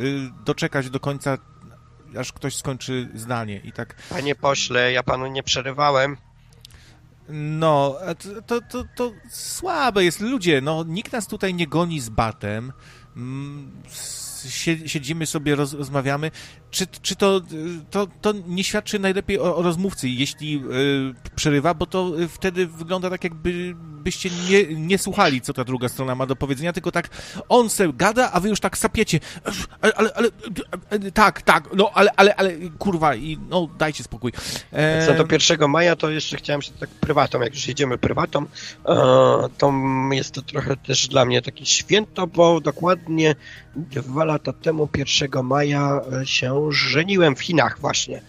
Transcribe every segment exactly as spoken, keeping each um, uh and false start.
doczekać do końca, aż ktoś skończy zdanie i tak... Panie pośle, ja panu nie przerywałem. No, to, to, to, to słabe jest. Ludzie, no nikt nas tutaj nie goni z batem. Siedzimy sobie, roz, rozmawiamy. Czy, czy to, to, to nie świadczy najlepiej o, o rozmówcy, jeśli yy, przerywa, bo to wtedy wygląda tak, jakby byście nie, nie słuchali, co ta druga strona ma do powiedzenia, tylko tak on se gada, a wy już tak sapiecie. Ale, ale, ale tak, tak, no, ale, ale, ale, kurwa, i no, dajcie spokój. E... Co do pierwszego maja, to jeszcze chciałem się tak prywatą, jak już jedziemy prywatą, to jest to trochę też dla mnie takie święto, bo dokładnie dwa lata temu, pierwszego maja się żeniłem w Chinach właśnie.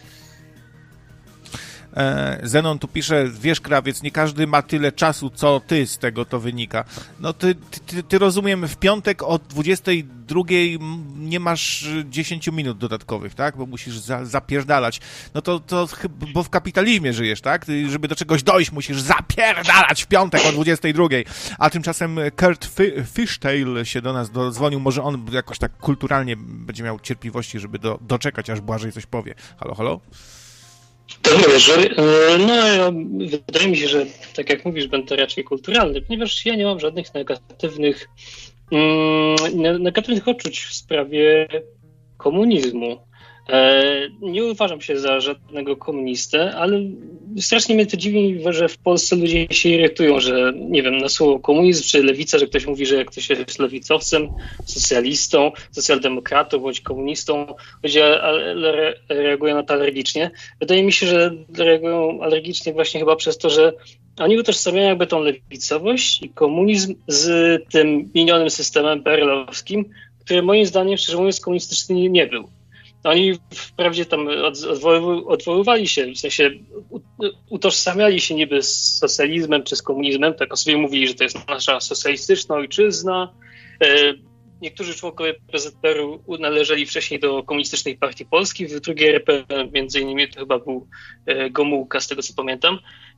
Zenon tu pisze, wiesz, krawiec, nie każdy ma tyle czasu, co ty, z tego to wynika. No ty, ty, ty rozumiem, w piątek o dwudziestej drugiej nie masz dziesięć minut dodatkowych, tak? Bo musisz za, zapierdalać. No to, to, bo w kapitalizmie żyjesz, tak? Żeby do czegoś dojść, musisz zapierdalać w piątek o dwudziestej drugiej. A tymczasem Kurt Fishtail się do nas dodzwonił, może on jakoś tak kulturalnie będzie miał cierpliwości, żeby do, doczekać, aż Błażej coś powie. Halo, halo? Dobry wieczór. No, wydaje mi się, że tak jak mówisz, będę raczej kulturalny, ponieważ ja nie mam żadnych negatywnych, mm, negatywnych odczuć w sprawie komunizmu. Nie uważam się za żadnego komunistę, ale strasznie mnie to dziwi, że w Polsce ludzie się irytują, że nie wiem, na słowo komunizm czy lewica, że ktoś mówi, że ktoś jest lewicowcem, socjalistą, socjaldemokratą bądź komunistą, ludzie reagują na to alergicznie. Wydaje mi się, że reagują alergicznie właśnie chyba przez to, że oni utożsamiają jakby tą lewicowość i komunizm z tym minionym systemem P R L-owskim, który moim zdaniem, szczerze mówiąc, komunistyczny nie był. Oni wprawdzie tam odwoływali się, w sensie utożsamiali się niby z socjalizmem czy z komunizmem, tak o sobie mówili, że to jest nasza socjalistyczna ojczyzna. Niektórzy członkowie P Z P R u należeli wcześniej do Komunistycznej Partii Polski, w drugiej R P między innymi to chyba był Gomułka, z tego co pamiętam.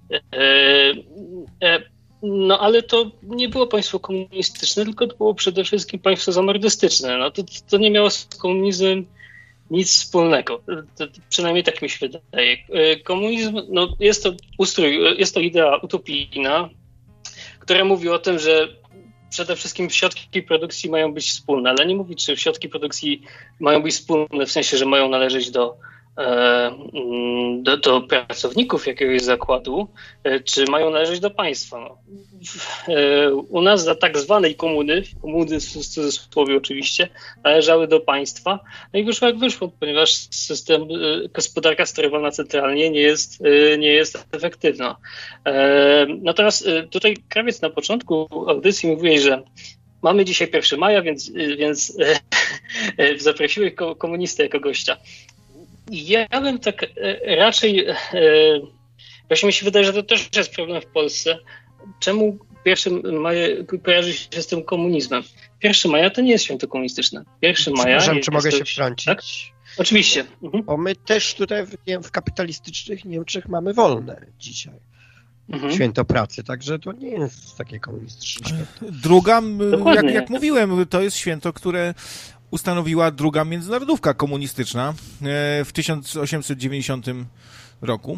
No ale to nie było państwo komunistyczne, tylko to było przede wszystkim państwo zamordystyczne. No to, to nie miało z komunizmem nic wspólnego. To, to przynajmniej tak mi się wydaje. Komunizm, no jest to ustrój, jest to idea utopijna, która mówi o tym, że przede wszystkim środki produkcji mają być wspólne, ale nie mówi, czy środki produkcji mają być wspólne w sensie, że mają należeć do Do, do pracowników jakiegoś zakładu, czy mają należeć do państwa. No. U nas za tak zwanej komuny, komuny w cudzysłowie oczywiście, należały do państwa, no i wyszło jak wyszło, ponieważ system, gospodarka sterowana centralnie nie jest, nie jest efektywna. Natomiast tutaj krawiec na początku audycji mówiłeś, że mamy dzisiaj pierwszego maja, więc, więc zaprosiłeś komunistę jako gościa. Ja bym tak raczej, właśnie mi się wydaje, że to też jest problem w Polsce. Czemu pierwszego maja kojarzy się z tym komunizmem? pierwszego maja to nie jest święto komunistyczne. pierwszego maja Przepraszam, jest czy mogę to... się wtrącić? Tak? Oczywiście. Mhm. Bo my też tutaj w, w kapitalistycznych Niemczech mamy wolne dzisiaj. Mhm. Święto pracy, także to nie jest takie komunistyczne święto. Druga, jak, jak mówiłem, to jest święto, które ustanowiła druga międzynarodówka komunistyczna w tysiąc osiemset dziewięćdziesiątym roku.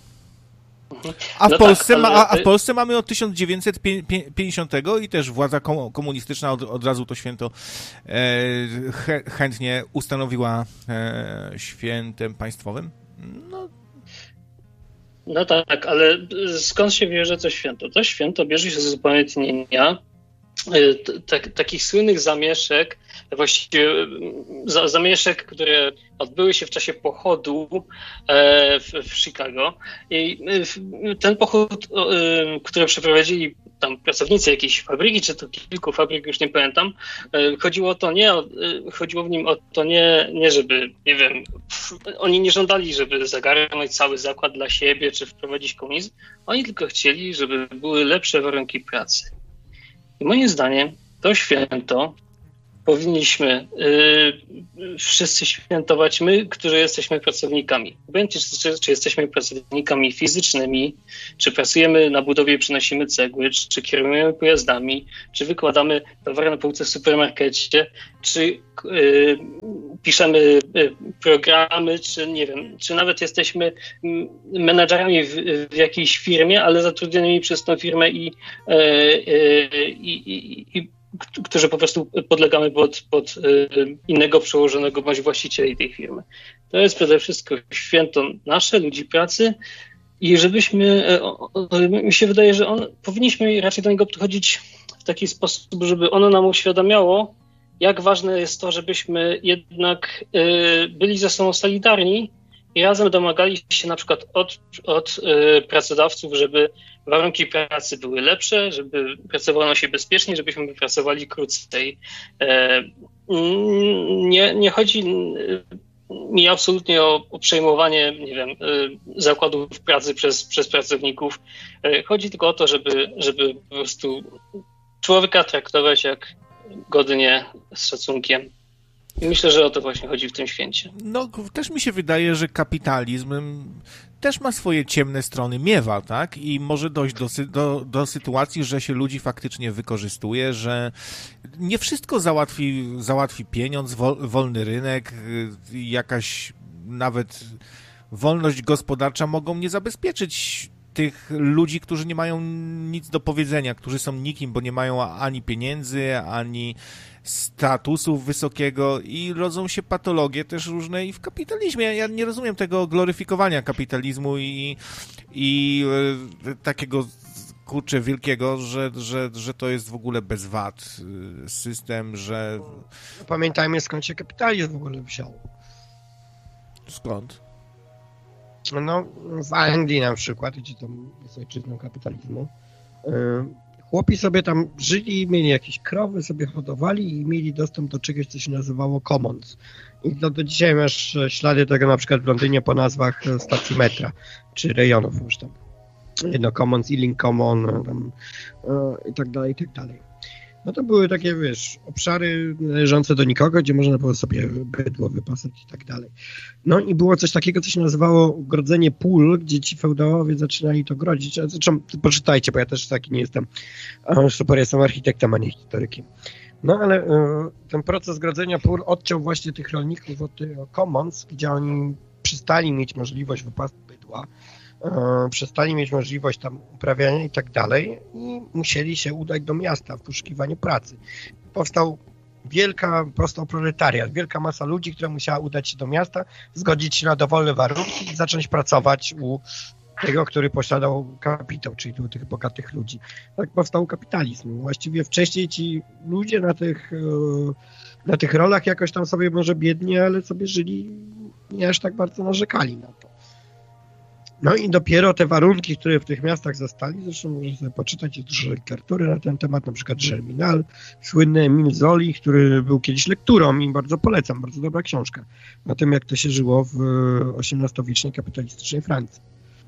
A w, no Polsce, tak, ale... ma, a w Polsce mamy od tysiąc dziewięćset pięćdziesiątego i też władza komunistyczna od, od razu to święto e, chętnie ustanowiła e, świętem państwowym. No. no tak, ale skąd się bierze to święto? To święto bierze się z upamiętnienia Tak, takich słynnych zamieszek, właściwie zamieszek, które odbyły się w czasie pochodu w, w Chicago. I ten pochód, który przeprowadzili tam pracownicy jakiejś fabryki, czy to kilku fabryk, już nie pamiętam, chodziło o to nie, chodziło w nim o to nie, nie żeby, nie wiem, oni nie żądali, żeby zagarnąć cały zakład dla siebie, czy wprowadzić komunizm. Oni tylko chcieli, żeby były lepsze warunki pracy. I moim zdaniem to święto powinniśmy yy, wszyscy świętować my, którzy jesteśmy pracownikami. Obojętnie, czy, czy jesteśmy pracownikami fizycznymi, czy pracujemy na budowie, przynosimy cegły, czy, czy kierujemy pojazdami, czy wykładamy towary na półce w supermarkecie, czy yy, piszemy programy, czy nie wiem, czy nawet jesteśmy menadżerami w, w jakiejś firmie, ale zatrudnionymi przez tą firmę i, i, i, i którzy po prostu podlegamy pod, pod innego przełożonego bądź właścicieli tej firmy. To jest przede wszystkim święto nasze, ludzi pracy i żebyśmy, mi się wydaje, że on, powinniśmy raczej do niego podchodzić w taki sposób, żeby ono nam uświadamiało, jak ważne jest to, żebyśmy jednak byli ze sobą solidarni i razem domagali się na przykład od, od pracodawców, żeby warunki pracy były lepsze, żeby pracowano się bezpiecznie, żebyśmy pracowali krócej. Nie, nie chodzi mi absolutnie o, o przejmowanie, nie wiem, zakładów pracy przez, przez pracowników. Chodzi tylko o to, żeby, żeby po prostu człowieka traktować jak godnie, z szacunkiem. I myślę, że o to właśnie chodzi w tym święcie. No, też mi się wydaje, że kapitalizm też ma swoje ciemne strony, miewa, tak? I może dojść do, do, do sytuacji, że się ludzi faktycznie wykorzystuje, że nie wszystko załatwi, załatwi pieniądz, wol, wolny rynek, jakaś nawet wolność gospodarcza mogą nie zabezpieczyć tych ludzi, którzy nie mają nic do powiedzenia, którzy są nikim, bo nie mają ani pieniędzy, ani statusu wysokiego i rodzą się patologie też różne i w kapitalizmie. Ja nie rozumiem tego gloryfikowania kapitalizmu i, i e, takiego kurczę wielkiego, że, że, że to jest w ogóle bez wad system, że... Pamiętajmy, skąd się kapitalizm w ogóle wziął. Skąd? No, w Anglii na przykład, gdzie tam jest ojczyzną kapitalizmu, chłopi sobie tam żyli, mieli jakieś krowy, sobie hodowali i mieli dostęp do czegoś, co się nazywało commons. I do, do dzisiaj masz ślady tego na przykład w Londynie po nazwach stacji metra, czy rejonów już tam. Jedno commons, Ealing Common tam, i tak dalej, i tak dalej. No to były takie, wiesz, obszary należące do nikogo, gdzie można było sobie bydło wypasać i tak dalej. No i było coś takiego, co się nazywało grodzenie pól, gdzie ci feudałowie zaczynali to grodzić. Zresztą poczytajcie, bo ja też taki nie jestem. Super, jestem architektem, a nie historykiem. No ale ten proces grodzenia pól odciął właśnie tych rolników od tych commons, gdzie oni przestali mieć możliwość wypasu bydła, przestali mieć możliwość tam uprawiania i tak dalej i musieli się udać do miasta w poszukiwaniu pracy. Powstał wielka, powstał proletariat, wielka masa ludzi, która musiała udać się do miasta, zgodzić się na dowolne warunki i zacząć pracować u tego, który posiadał kapitał, czyli u tych bogatych ludzi. Tak powstał kapitalizm. Właściwie wcześniej ci ludzie na tych, na tych rolach jakoś tam sobie może biednie, ale sobie żyli, nie aż tak bardzo narzekali na to. No i dopiero te warunki, które w tych miastach zostali, zresztą można sobie poczytać, jest dużo literatury na ten temat, na przykład Germinal, słynny Emile Zoli, który był kiedyś lekturą i bardzo polecam, bardzo dobra książka na tym, jak to się żyło w osiemnastowiecznej kapitalistycznej Francji.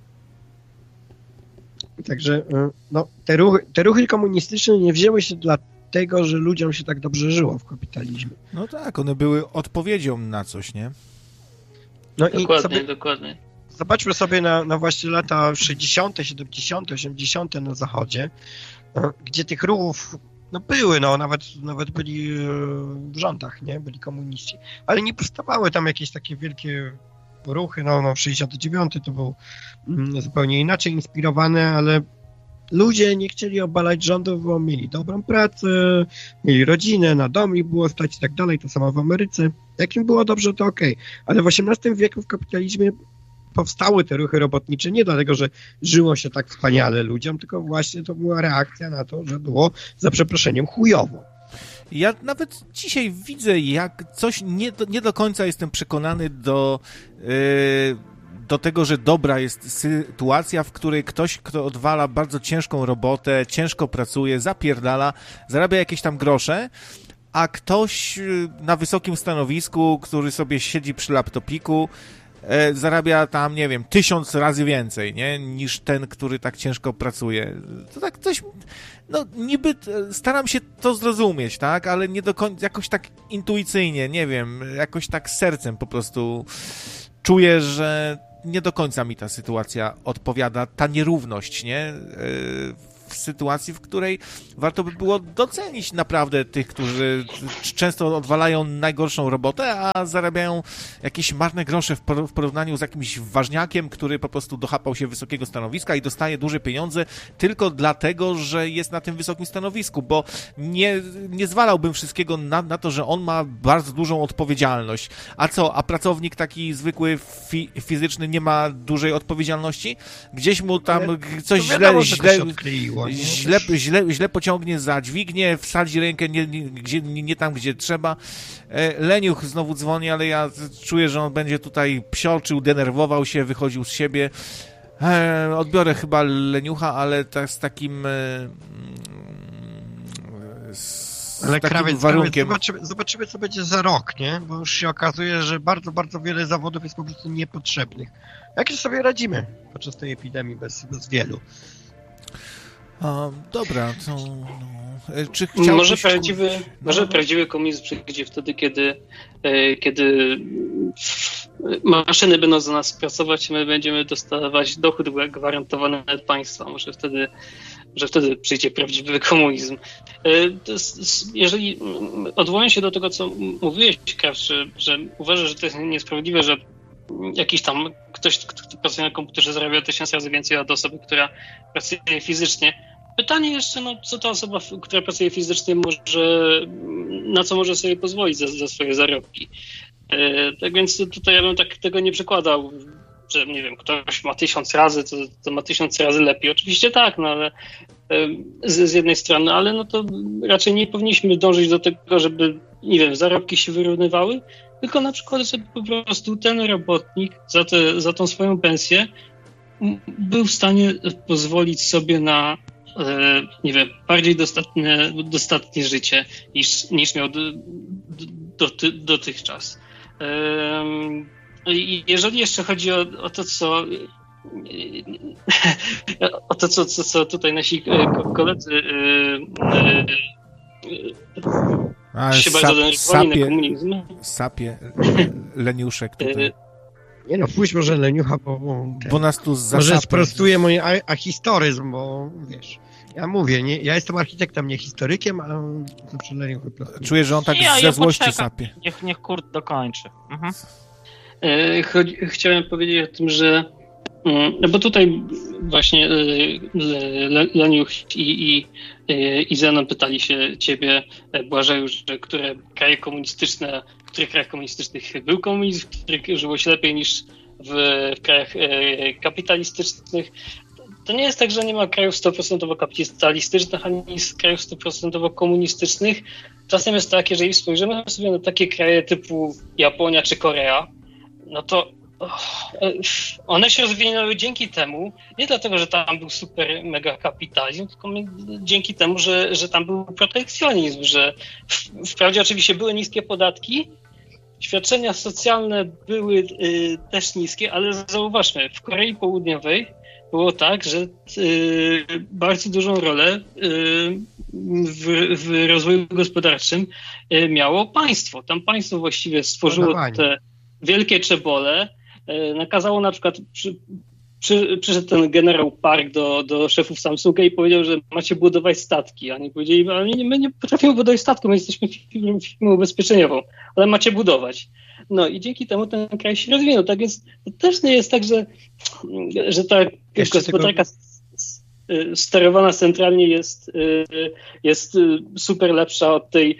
Także no, te, ruchy, te ruchy komunistyczne nie wzięły się dlatego, że ludziom się tak dobrze żyło w kapitalizmie. No tak, one były odpowiedzią na coś, nie? No dokładnie, i sobie... dokładnie. Zobaczmy sobie na, na właśnie lata sześćdziesiąte, siedemdziesiąte, osiemdziesiąte na zachodzie, gdzie tych ruchów no były, no nawet, nawet byli w rządach, nie? Byli komuniści, ale nie powstawały tam jakieś takie wielkie ruchy, no, no sześćdziesiąty dziewiąty to był zupełnie inaczej inspirowany, ale ludzie nie chcieli obalać rządów, bo mieli dobrą pracę, mieli rodzinę, na dom ich było stać i tak dalej, to samo w Ameryce. Jak im było dobrze, to okej, okay. Ale w osiemnastym wieku w kapitalizmie powstały te ruchy robotnicze nie dlatego, że żyło się tak wspaniale ludziom, tylko właśnie to była reakcja na to, że było, za przeproszeniem, chujowo. Ja nawet dzisiaj widzę, jak coś nie do, nie do końca jestem przekonany do, yy, do tego, że dobra jest sytuacja, w której ktoś, kto odwala bardzo ciężką robotę, ciężko pracuje, zapierdala, zarabia jakieś tam grosze, a ktoś na wysokim stanowisku, który sobie siedzi przy laptopiku, zarabia tam, nie wiem, tysiąc razy więcej, nie, niż ten, który tak ciężko pracuje. To tak coś, no niby staram się to zrozumieć, tak, ale nie do końca, jakoś tak intuicyjnie, nie wiem, jakoś tak sercem po prostu czuję, że nie do końca mi ta sytuacja odpowiada, ta nierówność, nie, w w sytuacji, w której warto by było docenić naprawdę tych, którzy często odwalają najgorszą robotę, a zarabiają jakieś marne grosze w porównaniu z jakimś ważniakiem, który po prostu dochapał się wysokiego stanowiska i dostaje duże pieniądze tylko dlatego, że jest na tym wysokim stanowisku, bo nie, nie zwalałbym wszystkiego na, na to, że on ma bardzo dużą odpowiedzialność. A co, a pracownik taki zwykły, fi, fizyczny nie ma dużej odpowiedzialności? Gdzieś mu tam ale coś źle, wiadomo, źle, odkleiło, źle, źle, źle pociągnie za dźwignię, wsadzi rękę nie, nie, gdzie, nie, nie tam, gdzie trzeba. Leniuch znowu dzwoni, ale ja czuję, że on będzie tutaj psioczył, denerwował się, wychodził z siebie. Odbiorę chyba Leniucha, ale tak z takim z ale takim krawiec, warunkiem. Krawiec, zobaczymy, zobaczymy, co będzie za rok, nie? Bo już się okazuje, że bardzo, bardzo wiele zawodów jest po prostu niepotrzebnych. Jak sobie radzimy podczas tej epidemii bez, bez wielu? A, dobra, to... No. Czy może prawdziwy, no. może prawdziwy komunizm przyjdzie wtedy, kiedy, kiedy maszyny będą za nas pracować, my będziemy dostawać dochód gwarantowany od państwa. Może wtedy, że wtedy przyjdzie prawdziwy komunizm. Jeżeli odwołuję się do tego, co mówiłeś, Krawczy, że uważasz, że to jest niesprawiedliwe, że jakiś tam ktoś, kto pracuje na komputerze, zarabia tysiąc razy więcej od osoby, która pracuje fizycznie. Pytanie jeszcze, no, co ta osoba, która pracuje fizycznie, może, na co może sobie pozwolić za, za swoje zarobki. E, tak więc tutaj ja bym tak tego nie przykładał, że nie wiem, ktoś ma tysiąc razy, to, to ma tysiąc razy lepiej. Oczywiście tak, no ale e, z, z jednej strony, ale no to raczej nie powinniśmy dążyć do tego, żeby, nie wiem, zarobki się wyrównywały, tylko na przykład, żeby po prostu ten robotnik za, te, za tą swoją pensję był w stanie pozwolić sobie na nie wiem, bardziej dostatnie, dostatnie życie niż, niż miał do, do, do, dotychczas. I jeżeli jeszcze chodzi o, o to, co o to, co, co, co tutaj nasi koledzy A, się sap, bardzo denerwowali na komunizm. Sapie, Leniuszek tutaj. Nie no, pójdź może Leniucha, bo... Bo nas tu zasapia. Może sprostuje mój ahistoryzm, bo wiesz... Ja mówię, nie, ja jestem architektem, nie historykiem, a znaczy Leniuch wyprostuje. Czuję, że on tak ja, ze ja złości poczekam. sapie. Niech, niech Kurt dokończy. Mhm. E, chodzi, chciałem powiedzieć o tym, że no bo tutaj właśnie Leniuch i, i, i Zenon pytali się ciebie, Błażeju, że które kraje komunistyczne, w których krajach komunistycznych był komunizm, w których żyło się lepiej niż w, w krajach kapitalistycznych. To nie jest tak, że nie ma krajów sto procent kapitalistycznych, ani krajów sto procent komunistycznych. Czasem jest tak, jeżeli spojrzymy sobie na takie kraje typu Japonia czy Korea, no to one się rozwinęły dzięki temu, nie dlatego, że tam był super mega kapitalizm, tylko dzięki temu, że, że tam był protekcjonizm, że w, wprawdzie oczywiście były niskie podatki, świadczenia socjalne były y, też niskie, ale zauważmy, w Korei Południowej było tak, że y, bardzo dużą rolę y, w, w rozwoju gospodarczym y, miało państwo. Tam państwo właściwie stworzyło te wielkie czebole, y, nakazało na przykład, przy, przy, przyszedł ten generał Park do, do szefów Samsunga i powiedział, że macie budować statki. A oni powiedzieli, ale nie, my nie potrafimy budować statku, my jesteśmy firmą, firmą ubezpieczeniową, ale macie budować. No i dzięki temu ten kraj się rozwinął. Tak więc to też nie jest tak, że, że ta Jeszcze gospodarka tylko... sterowana centralnie jest, jest super lepsza od tej,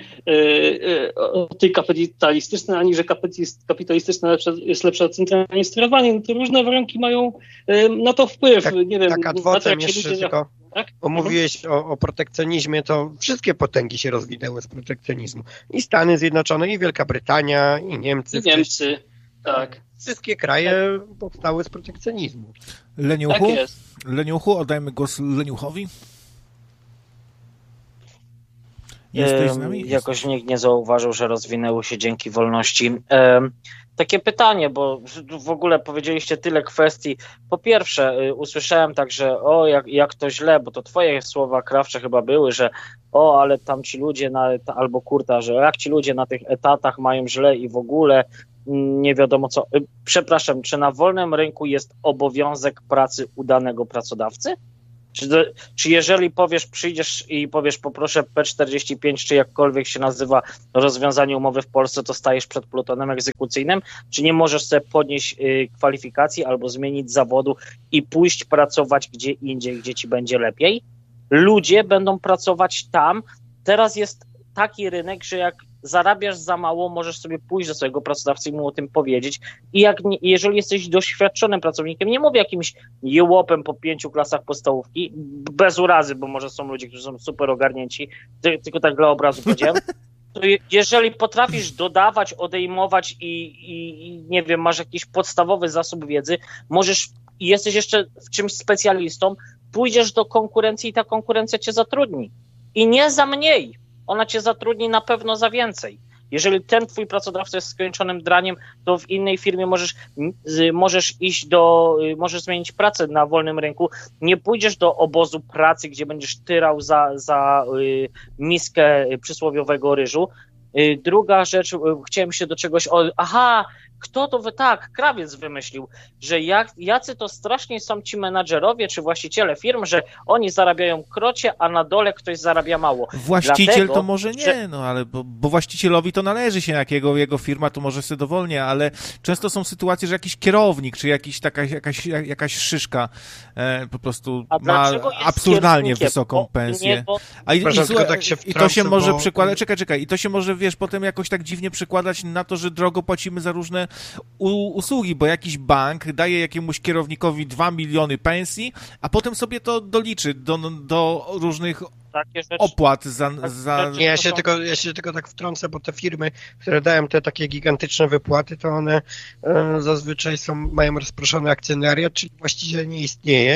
od tej kapitalistycznej, ani że kapitalistyczna lepsza, jest lepsza od centralnie sterowanej. No to różne warunki mają na to wpływ. Tak, nie wiem, tak adwocem na to, jeszcze ludzie... tylko, tak? bo mówiłeś o, o protekcjonizmie, to wszystkie potęgi się rozwinęły z protekcjonizmu. I Stany Zjednoczone, i Wielka Brytania, i Niemcy. I Niemcy, tak. Wszystkie kraje powstały z protekcjonizmu. Leniuchu? Tak jest. Leniuchu, oddajmy głos Leniuchowi. Jesteś z nami? Jakoś nikt nie zauważył, że rozwinęły się dzięki wolności. E, takie pytanie, bo w ogóle powiedzieliście tyle kwestii. Po pierwsze, usłyszałem także, o jak, jak to źle, bo to twoje słowa, Krawcze, chyba były, że o, ale tam ci ludzie, na, albo Kurta, że jak ci ludzie na tych etatach mają źle i w ogóle nie wiadomo co. Przepraszam, czy na wolnym rynku jest obowiązek pracy u danego pracodawcy? Czy, do, czy jeżeli powiesz, przyjdziesz i powiesz poproszę P czterdzieści pięć, czy jakkolwiek się nazywa rozwiązanie umowy w Polsce, to stajesz przed plutonem egzekucyjnym? Czy nie możesz sobie podnieść y, kwalifikacji albo zmienić zawodu i pójść pracować gdzie indziej, gdzie ci będzie lepiej? Ludzie będą pracować tam. Teraz jest taki rynek, że jak zarabiasz za mało, możesz sobie pójść do swojego pracodawcy i mu o tym powiedzieć. I jak nie, jeżeli jesteś doświadczonym pracownikiem, nie mówię jakimś jełopem po pięciu klasach podstawówki, bez urazy, bo może są ludzie, którzy są super ogarnięci, ty, tylko tak dla obrazu powiedziałem, to je, jeżeli potrafisz dodawać, odejmować i, i, i nie wiem, masz jakiś podstawowy zasób wiedzy, możesz i jesteś jeszcze w czymś specjalistą, pójdziesz do konkurencji i ta konkurencja cię zatrudni. I nie za mniej. Ona cię zatrudni na pewno za więcej. Jeżeli ten twój pracodawca jest skończonym draniem, to w innej firmie możesz, możesz iść do, możesz zmienić pracę na wolnym rynku. Nie pójdziesz do obozu pracy, gdzie będziesz tyrał za, za y, miskę przysłowiowego ryżu. Y, druga rzecz, y, chciałem się do czegoś, o, aha, kto to wy, tak, krawiec wymyślił, że jak, jacy to strasznie są ci menadżerowie czy właściciele firm, że oni zarabiają krocie, a na dole ktoś zarabia mało. Właściciel Dlatego, to może nie, że... no ale bo, bo właścicielowi to należy się, jak jego, jego firma to może sobie dowolnie, ale często są sytuacje, że jakiś kierownik czy jakiś taka, jakaś, jakaś szyszka e, po prostu a ma absurdalnie wysoką bo, pensję. nie, bo... A i, i, słuchaj, tak się i to się może bo... przekładać, czekaj, czekaj, i to się może, wiesz, potem jakoś tak dziwnie przekładać na to, że drogo płacimy za różne u, usługi, bo jakiś bank daje jakiemuś kierownikowi dwa miliony pensji, a potem sobie to doliczy do, do różnych opłat za... za... Nie, ja się, tylko, ja się tylko tak wtrącę, bo te firmy, które dają te takie gigantyczne wypłaty, to one e, zazwyczaj są, mają rozproszony akcjonariat, czyli właściciel nie istnieje.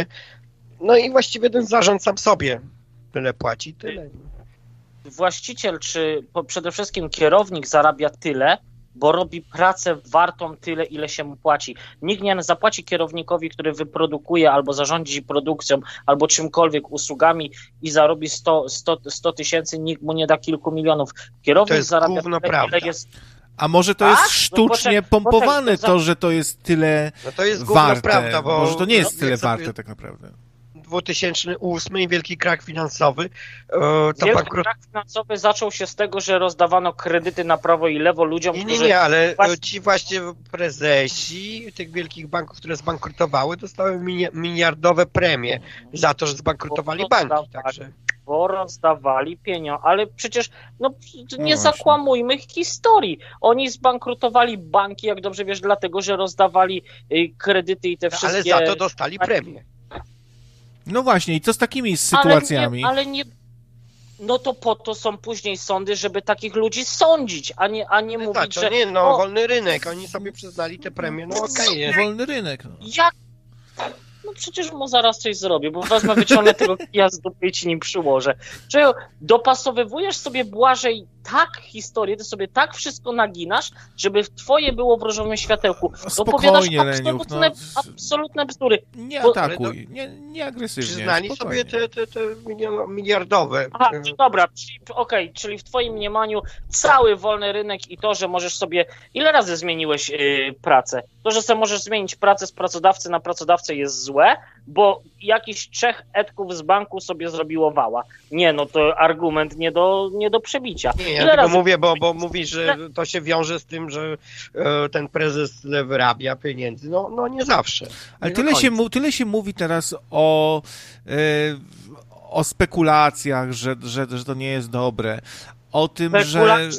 No i właściwie ten zarząd sam sobie tyle płaci, tyle. Właściciel, czy przede wszystkim kierownik zarabia tyle, bo robi pracę wartą tyle, ile się mu płaci. Nikt nie zapłaci kierownikowi, który wyprodukuje albo zarządzi produkcją, albo czymkolwiek, usługami i zarobi sto tysięcy, nikt mu nie da kilku milionów. Kierownik to jest zarabia tyle, ile jest... A może to jest sztucznie no, pompowane poczek, to, to, że to jest tyle no to jest warte. Prawda, bo może to nie jest no, tyle warte tak naprawdę. dwa tysiące ósmy wielki krach finansowy. E, to wielki bankrut... krach finansowy zaczął się z tego, że rozdawano kredyty na prawo i lewo ludziom, nie, nie, którzy... Nie, ale właśnie... ci właśnie prezesi tych wielkich banków, które zbankrutowały, dostały miliardowe premie za to, że zbankrutowali bo banki. Rozdawali, także... Bo rozdawali pieniądze, ale przecież no, nie no zakłamujmy historii. Oni zbankrutowali banki, jak dobrze wiesz, dlatego, że rozdawali y, kredyty i te no, wszystkie... Ale za to dostali premię. No właśnie, i co z takimi sytuacjami? Ale nie, ale nie, no to po to są później sądy, żeby takich ludzi sądzić, a nie, a nie no mówić, tak, że... nie, no o, wolny rynek, oni sobie przyznali te premie, no okej. Okay, wolny rynek. No. Jak? No przecież mu zaraz coś zrobię, bo wezmę, wyciągnę tego kija z dupy i ci nim przyłożę. Czy dopasowywujesz sobie, Błażej, tak historię, ty sobie tak wszystko naginasz, żeby twoje było w różowym światełku. Spokojnie, Leniuch, no... absolutne bzdury. Nie atakuj, to... nie, nie agresywnie. Przyznali spokojnie. sobie te, te, te miliardowe. Aha, dobra, okej, okay, czyli w twoim mniemaniu cały wolny rynek i to, że możesz sobie... Ile razy zmieniłeś yy, pracę? To, że sobie możesz zmienić pracę z pracodawcy na pracodawcę jest złe, bo jakiś trzech etków z banku sobie zrobiło wała. Nie, no to argument nie do, nie do przebicia. Nie, ja tylko mówię, bo, bo mówisz, że to się wiąże z tym, że e, ten prezes wyrabia pieniędzy. No, no nie zawsze. Nie Ale tyle się, tyle się mówi teraz o, e, o spekulacjach, że, że, że to nie jest dobre. O tym, że,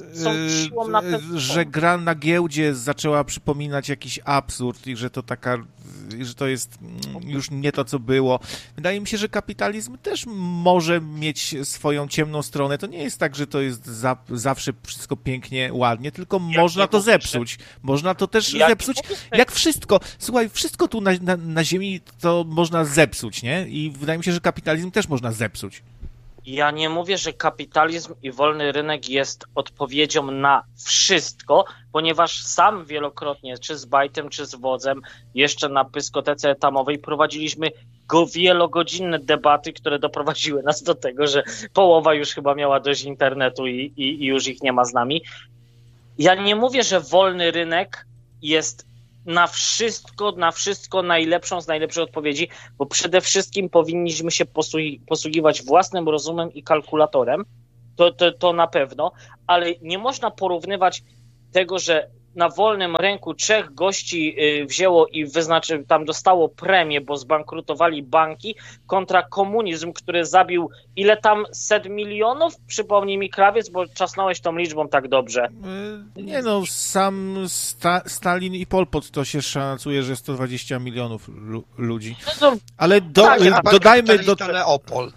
że gra na giełdzie zaczęła przypominać jakiś absurd i że to taka, że to jest już nie to, co było. Wydaje mi się, że kapitalizm też może mieć swoją ciemną stronę. To nie jest tak, że to jest za, zawsze wszystko pięknie, ładnie, tylko jak można to zepsuć. Można to też jak zepsuć, jak wszystko. Słuchaj, wszystko tu na, na, na ziemi to można zepsuć, nie? I wydaje mi się, że kapitalizm też można zepsuć. Ja nie mówię, że kapitalizm i wolny rynek jest odpowiedzią na wszystko, ponieważ sam wielokrotnie, czy z Bajtem, czy z Wodzem, jeszcze na pyskotece etamowej prowadziliśmy go wielogodzinne debaty, które doprowadziły nas do tego, że połowa już chyba miała dość internetu i, i, i już ich nie ma z nami. Ja nie mówię, że wolny rynek jest na wszystko, na wszystko najlepszą z najlepszych odpowiedzi, bo przede wszystkim powinniśmy się posługi- posługiwać własnym rozumem i kalkulatorem, to, to, to na pewno, ale nie można porównywać tego, że na wolnym rynku trzech gości wzięło i wyznaczy, tam dostało premię, bo zbankrutowali banki, kontra komunizm, który zabił ile tam set milionów? Przypomnij mi, Krawiec, bo czasnąłeś tą liczbą tak dobrze. Nie no, sam Sta- Stalin i Pol Pot to się szacuje, że sto dwadzieścia milionów lu- ludzi. No, Ale do, Tak, y, a dodajmy do... to Leopold.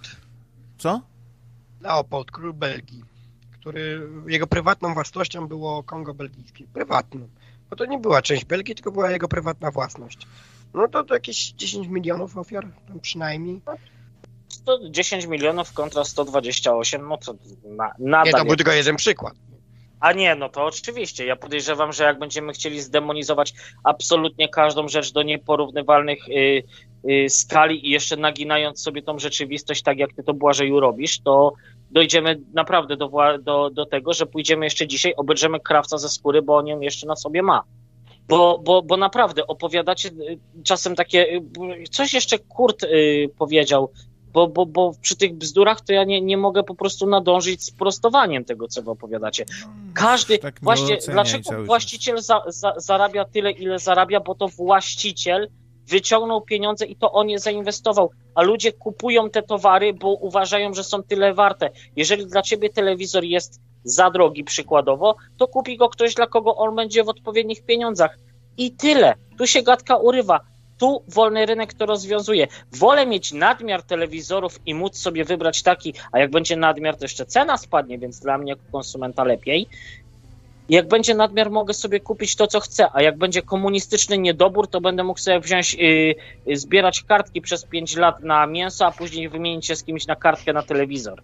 Co? Leopold, król Belgii, który jego prywatną własnością było Kongo belgijskie. Prywatną. Bo to nie była część Belgii, tylko była jego prywatna własność. No to, to jakieś dziesięć milionów ofiar, tam przynajmniej. sto dziesięć milionów kontra sto dwadzieścia osiem, no to na, nadal... Nie, to był jest... tylko jeden przykład. A nie, no to oczywiście. Ja podejrzewam, że jak będziemy chcieli zdemonizować absolutnie każdą rzecz do nieporównywalnych y, y, skali i jeszcze naginając sobie tą rzeczywistość tak, jak ty to, Błażeju, robisz, to dojdziemy naprawdę do, do, do tego, że pójdziemy jeszcze dzisiaj, obejrzymy Krawca ze skóry, bo on ją jeszcze na sobie ma. Bo, bo, bo naprawdę opowiadacie czasem takie... Coś jeszcze Kurt y, powiedział, bo, bo, bo przy tych bzdurach to ja nie, nie mogę po prostu nadążyć z prostowaniem tego, co wy opowiadacie. Każdy... Tak właśnie dlaczego właściciel za, za, zarabia tyle, ile zarabia? Bo to właściciel wyciągnął pieniądze i to on je zainwestował, a ludzie kupują te towary, bo uważają, że są tyle warte. Jeżeli dla ciebie telewizor jest za drogi przykładowo, to kupi go ktoś, dla kogo on będzie w odpowiednich pieniądzach. I tyle. Tu się gadka urywa. Tu wolny rynek to rozwiązuje. Wolę mieć nadmiar telewizorów i móc sobie wybrać taki, a jak będzie nadmiar, to jeszcze cena spadnie, więc dla mnie jako konsumenta lepiej. Jak będzie nadmiar, mogę sobie kupić to, co chcę, a jak będzie komunistyczny niedobór, to będę mógł sobie wziąć, yy, zbierać kartki przez pięć lat na mięso, a później wymienić się z kimś na kartkę na telewizor.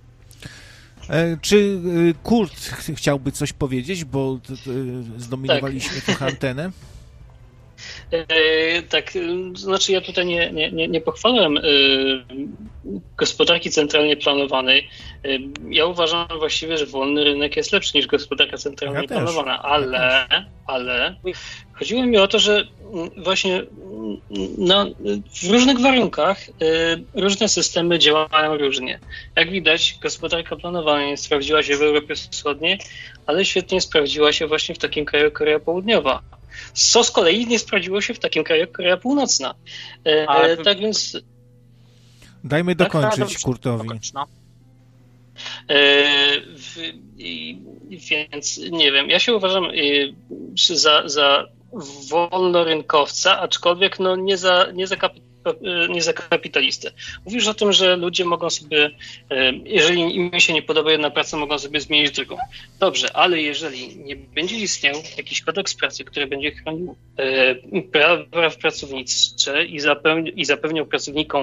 E, czy Kurt ch- chciałby coś powiedzieć, bo t- t- zdominowaliśmy tak. trochę antenę? E, tak, znaczy ja tutaj nie, nie, nie, nie pochwalałem e, gospodarki centralnie planowanej. E, ja uważam właściwie, że wolny rynek jest lepszy niż gospodarka centralnie ja planowana, też. ale, ja ale chodziło mi o to, że właśnie na, w różnych warunkach e, różne systemy działają różnie. Jak widać, gospodarka planowana nie sprawdziła się w Europie Wschodniej, ale świetnie sprawdziła się właśnie w takim kraju jak Korea Południowa. Co z kolei nie sprawdziło się w takim kraju jak Korea Północna. E, Ale... Tak więc... Dajmy dokończyć tak, Kurtowi. No. E, w, i, więc nie wiem, ja się uważam y, za, za wolnorynkowca, aczkolwiek no nie za, nie za kapitał. nie za kapitalistę. Mówisz o tym, że ludzie mogą sobie, jeżeli im się nie podoba jedna praca, mogą sobie zmienić drugą. Dobrze, ale jeżeli nie będzie istniał jakiś kodeks pracy, który będzie chronił prawa pracownicze i, zapewni, i zapewniał pracownikom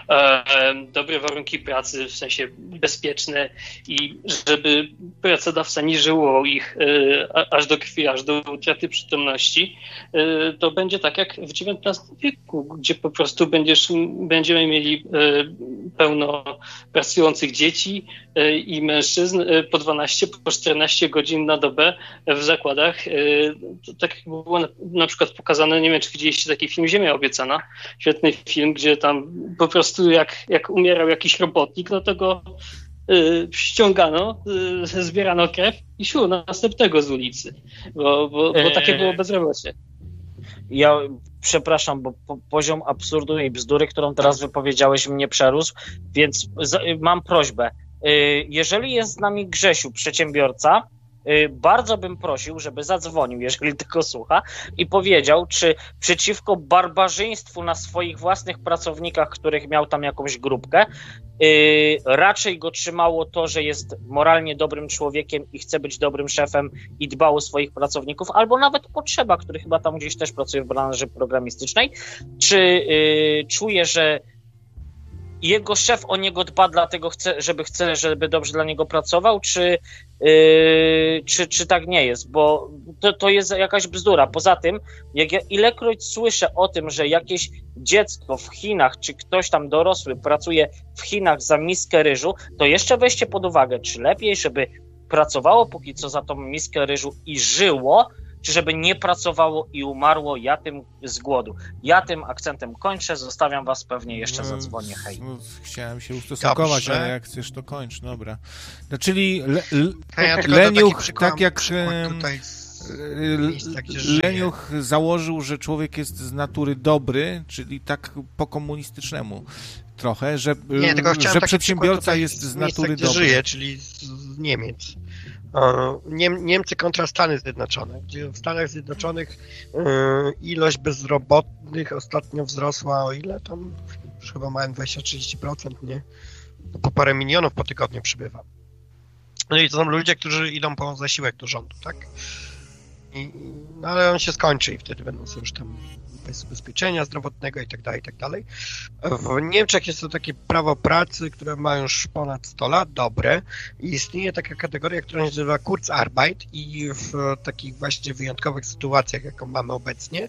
dobre warunki pracy, w sensie bezpieczne i żeby pracodawca nie żyło ich aż do krwi, aż do utraty przytomności, to będzie tak jak w dziewiętnastym wieku, gdzie po prostu będziesz, będziemy mieli pełno pracujących dzieci i mężczyzn po dwanaście, po czternaście godzin na dobę w zakładach. To tak jak było na, na przykład pokazane, nie wiem, czy widzieliście taki film Ziemia Obiecana, świetny film, gdzie tam po prostu jak, jak umierał jakiś robotnik, no to go y, ściągano, y, zbierano krew i siu, następnego z ulicy, bo, bo, bo takie było bezrobocie. Ja przepraszam, bo po, poziom absurdu i bzdury, którą teraz wypowiedziałeś, mnie przerósł, więc z, mam prośbę. Jeżeli jest z nami Grzesiu, przedsiębiorca, bardzo bym prosił, żeby zadzwonił, jeżeli tylko słucha, i powiedział, czy przeciwko barbarzyństwu na swoich własnych pracownikach, których miał tam jakąś grupkę, yy, raczej go trzymało to, że jest moralnie dobrym człowiekiem i chce być dobrym szefem i dbał o swoich pracowników, albo nawet Potrzeba, który chyba tam gdzieś też pracuje w branży programistycznej, czy yy, czuje, że jego szef o niego dba, dlatego chce, żeby chce, żeby dobrze dla niego pracował, czy, yy, czy, czy tak nie jest, bo to, to jest jakaś bzdura. Poza tym, jak ja ilekroć słyszę o tym, że jakieś dziecko w Chinach, czy ktoś tam dorosły pracuje w Chinach za miskę ryżu, to jeszcze weźcie pod uwagę, czy lepiej, żeby pracowało póki co za tą miskę ryżu i żyło, czy żeby nie pracowało i umarło, ja tym z głodu. Ja tym akcentem kończę, zostawiam was, pewnie jeszcze zadzwonię, hej. No, chciałem się ustosunkować, Dobrze. ale jak chcesz, to kończ, dobra. No, czyli le, le, A ja tylko Leniuch, taki przykład- tak jak przykład em, tutaj z L- miejsca, gdzie żyję. Leniuch założył, że człowiek jest z natury dobry, czyli tak po komunistycznemu trochę, że, Nie, tylko chciałem że taki przedsiębiorca przykład tutaj jest z miejsca, natury gdzie dobry. żyję, czyli z, z Niemiec. E, Niem, Niemcy kontra Stany Zjednoczone, gdzie w Stanach Zjednoczonych e, ilość bezrobotnych ostatnio wzrosła o ile tam? Już chyba mają dwadzieścia do trzydziestu procent, nie? No, po parę milionów po tygodniu przybywa. No i to są ludzie, którzy idą po zasiłek do rządu, tak? I, no ale on się skończy i wtedy będą sobie już tam bez ubezpieczenia zdrowotnego i tak dalej, i tak dalej. W Niemczech jest to takie prawo pracy, które ma już ponad sto lat, dobre, i istnieje taka kategoria, która się nazywa Kurzarbeit i w takich właśnie wyjątkowych sytuacjach, jaką mamy obecnie,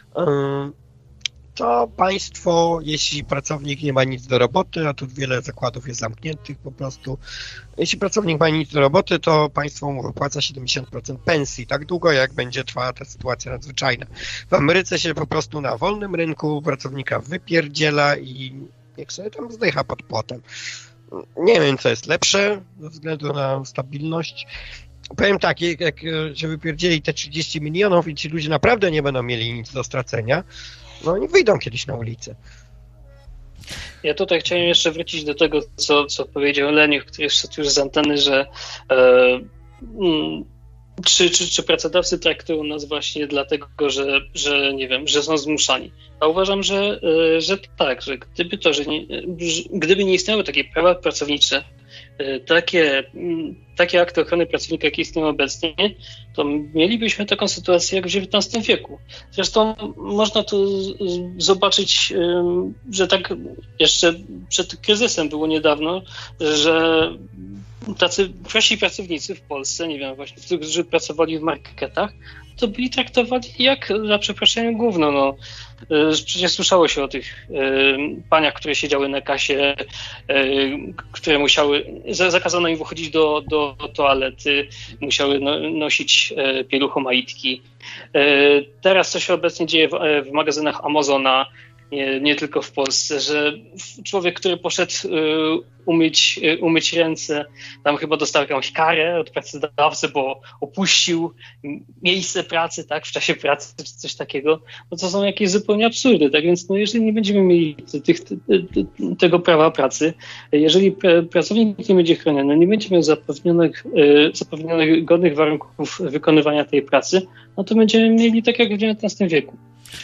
to państwo, jeśli pracownik nie ma nic do roboty, a tu wiele zakładów jest zamkniętych po prostu, jeśli pracownik ma nic do roboty, to państwo mu wypłaca siedemdziesiąt procent pensji, tak długo jak będzie trwała ta sytuacja nadzwyczajna. W Ameryce się po prostu na wolnym rynku pracownika wypierdziela i niech sobie tam zdycha pod płotem. Nie wiem, co jest lepsze ze względu na stabilność. Powiem tak, jak, jak się wypierdzieli te trzydzieści milionów i ci ludzie naprawdę nie będą mieli nic do stracenia, no oni wyjdą kiedyś na ulicę. Ja tutaj chciałem jeszcze wrócić do tego, co, co powiedział Leniuch, który szedł już z anteny, że e, mm, czy, czy, czy pracodawcy traktują nas właśnie dlatego, że, że nie wiem, że są zmuszani. A uważam, że, e, że tak, że gdyby to, że nie, że gdyby nie istniały takie prawa pracownicze, e, takie, m, takie akty ochrony pracownika, jakie istnieją obecnie, to mielibyśmy taką sytuację jak w dziewiętnastym wieku. Zresztą można tu z- z- zobaczyć, ym, że tak jeszcze przed kryzysem było niedawno, że tacy prości pracownicy w Polsce, nie wiem, właśnie, którzy pracowali w marketach, to byli traktowani jak, za przeproszeniem, gówno. No. Y, Przecież słyszało się o tych y, paniach, które siedziały na kasie, y, które musiały, za- zakazano im wychodzić do, do toalety, musiały no, nosić y, pieluchomajtki. Y, Teraz co się obecnie dzieje w, w magazynach Amazona, nie, nie tylko w Polsce, że człowiek, który poszedł y, umyć, y, umyć ręce, tam chyba dostał jakąś karę od pracodawcy, bo opuścił miejsce pracy, tak, w czasie pracy czy coś takiego, no to są jakieś zupełnie absurdy, tak więc no jeżeli nie będziemy mieli tych, te, te, tego prawa pracy, jeżeli pr- pracownik nie będzie chroniony, nie będzie miał zapewnionych, y, zapewnionych godnych warunków wykonywania tej pracy, no to będziemy mieli tak jak w dziewiętnastym wieku.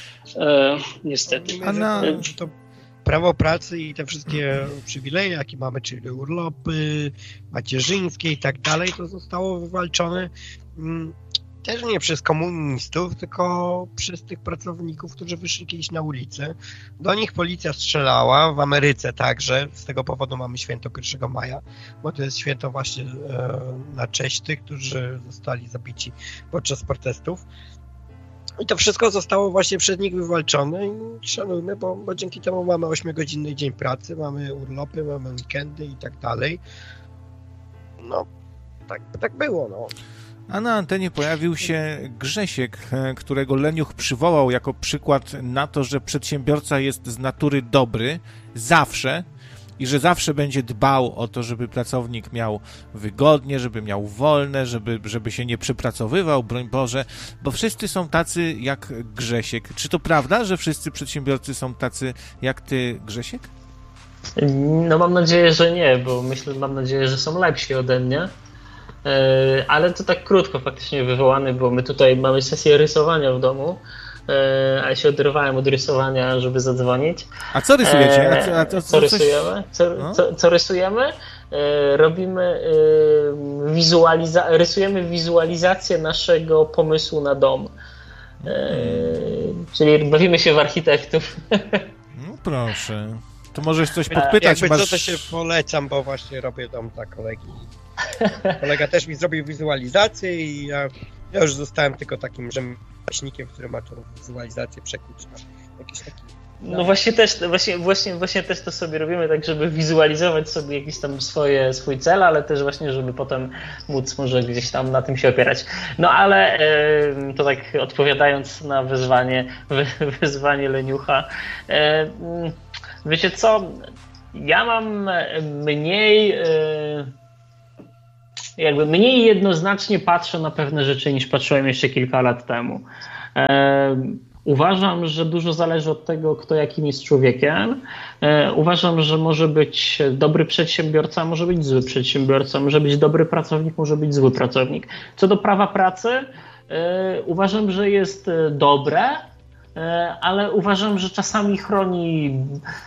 E, niestety. Mówimy, A na- że, że to prawo pracy i te wszystkie przywileje, jakie mamy, czyli urlopy macierzyńskie i tak dalej, to zostało wywalczone mm, też nie przez komunistów, tylko przez tych pracowników, którzy wyszli kiedyś na ulicę. Do nich policja strzelała, w Ameryce także, z tego powodu mamy święto pierwszego maja, bo to jest święto właśnie e, na cześć tych, którzy zostali zabici podczas protestów. I to wszystko zostało właśnie przez nich wywalczone i szanujmy, bo, bo dzięki temu mamy ośmiogodzinny dzień pracy, mamy urlopy, mamy weekendy i tak dalej. No, tak, tak było, no. A na antenie pojawił się Grzesiek, e, którego Leniuch przywołał jako przykład na to, że przedsiębiorca jest z natury dobry zawsze i że zawsze będzie dbał o to, żeby pracownik miał wygodnie, żeby miał wolne, żeby, żeby się nie przepracowywał, broń Boże, bo wszyscy są tacy jak Grzesiek. Czy to prawda, że wszyscy przedsiębiorcy są tacy jak ty, Grzesiek? No mam nadzieję, że nie, bo myślę, mam nadzieję, że są lepsi ode mnie. E, Ale to tak krótko faktycznie wywołany, bo my tutaj mamy sesję rysowania w domu, e, a ja się odrywałem od rysowania, żeby zadzwonić. A co rysujecie? A co, a E, co, co co coś... rysujemy? Co, No. co, co rysujemy? E, Robimy e, wizualiza- rysujemy wizualizację naszego pomysłu na dom. E, Czyli bawimy się w architektów. No proszę. To możesz coś A podpytać. jakby Masz... co, to się polecam, bo właśnie robię dom dla kolegi. Kolega też mi zrobił wizualizację i ja, ja już zostałem tylko takim rzemieślnikiem, który ma tą wizualizację przekuć na jakiś taki No właśnie też, właśnie, właśnie, właśnie też to sobie robimy, tak żeby wizualizować sobie jakiś tam swoje, swój cel, ale też właśnie, żeby potem móc może gdzieś tam na tym się opierać. No ale to tak odpowiadając na wyzwanie, wyzwanie leniucha, wiecie co, ja mam mniej, jakby mniej jednoznacznie patrzę na pewne rzeczy niż patrzyłem jeszcze kilka lat temu. Uważam, że dużo zależy od tego, kto jakim jest człowiekiem. Uważam, że może być dobry przedsiębiorca, może być zły przedsiębiorca, może być dobry pracownik, może być zły pracownik. Co do prawa pracy, uważam, że jest dobre, ale uważam, że czasami chroni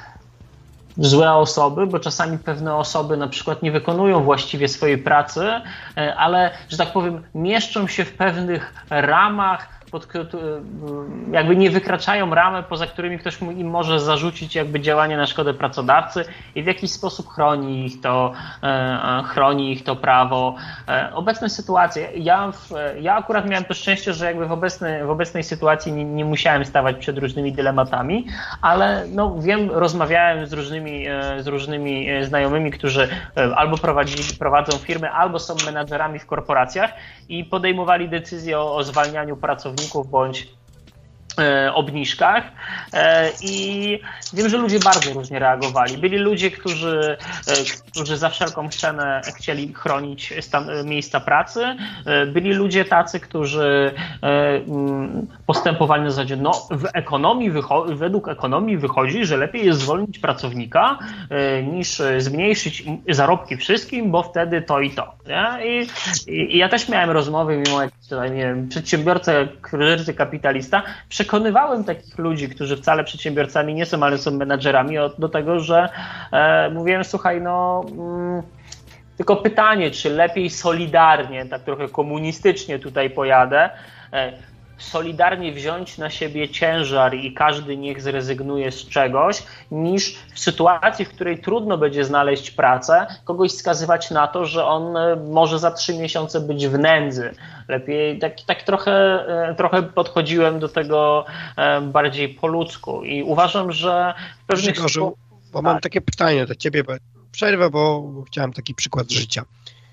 złe osoby, bo czasami pewne osoby na przykład nie wykonują właściwie swojej pracy, ale, że tak powiem, mieszczą się w pewnych ramach, pod, jakby nie wykraczają ramy, poza którymi ktoś im może zarzucić jakby działanie na szkodę pracodawcy i w jakiś sposób chroni ich to, chroni ich to prawo. Obecne sytuacje, ja, ja akurat miałem to szczęście, że jakby w obecnej, w obecnej sytuacji nie, nie musiałem stawać przed różnymi dylematami, ale no wiem, rozmawiałem z różnymi, z różnymi znajomymi, którzy albo prowadzili, prowadzą firmy, albo są menadżerami w korporacjach i podejmowali decyzję o, o zwalnianiu pracowników bądź e, obniżkach e, i wiem, że ludzie bardzo różnie reagowali. Byli ludzie, którzy, e, którzy za wszelką cenę chcieli chronić stan, miejsca pracy. E, byli ludzie tacy, którzy e, m, postępowali na zasadzie, no w ekonomii wycho- według ekonomii wychodzi, że lepiej jest zwolnić pracownika e, niż zmniejszyć zarobki wszystkim, bo wtedy to i to. Nie? I, i, I ja też miałem rozmowy, mimo jak tutaj, nie wiem, przedsiębiorca, kryzysy kapitalista, przekonywałem takich ludzi, którzy wcale przedsiębiorcami nie są, ale są menadżerami, do tego, że e, mówiłem, słuchaj, no mm, tylko pytanie, czy lepiej solidarnie, tak trochę komunistycznie tutaj pojadę, e, solidarnie wziąć na siebie ciężar i każdy niech zrezygnuje z czegoś, niż w sytuacji, w której trudno będzie znaleźć pracę, kogoś skazywać na to, że on może za trzy miesiące być w nędzy. Lepiej tak, tak trochę, trochę podchodziłem do tego bardziej po ludzku i uważam, że w pewnych Grzegorzu, bo mam takie pytanie do ciebie, bo przerwę, bo chciałem taki przykład życia.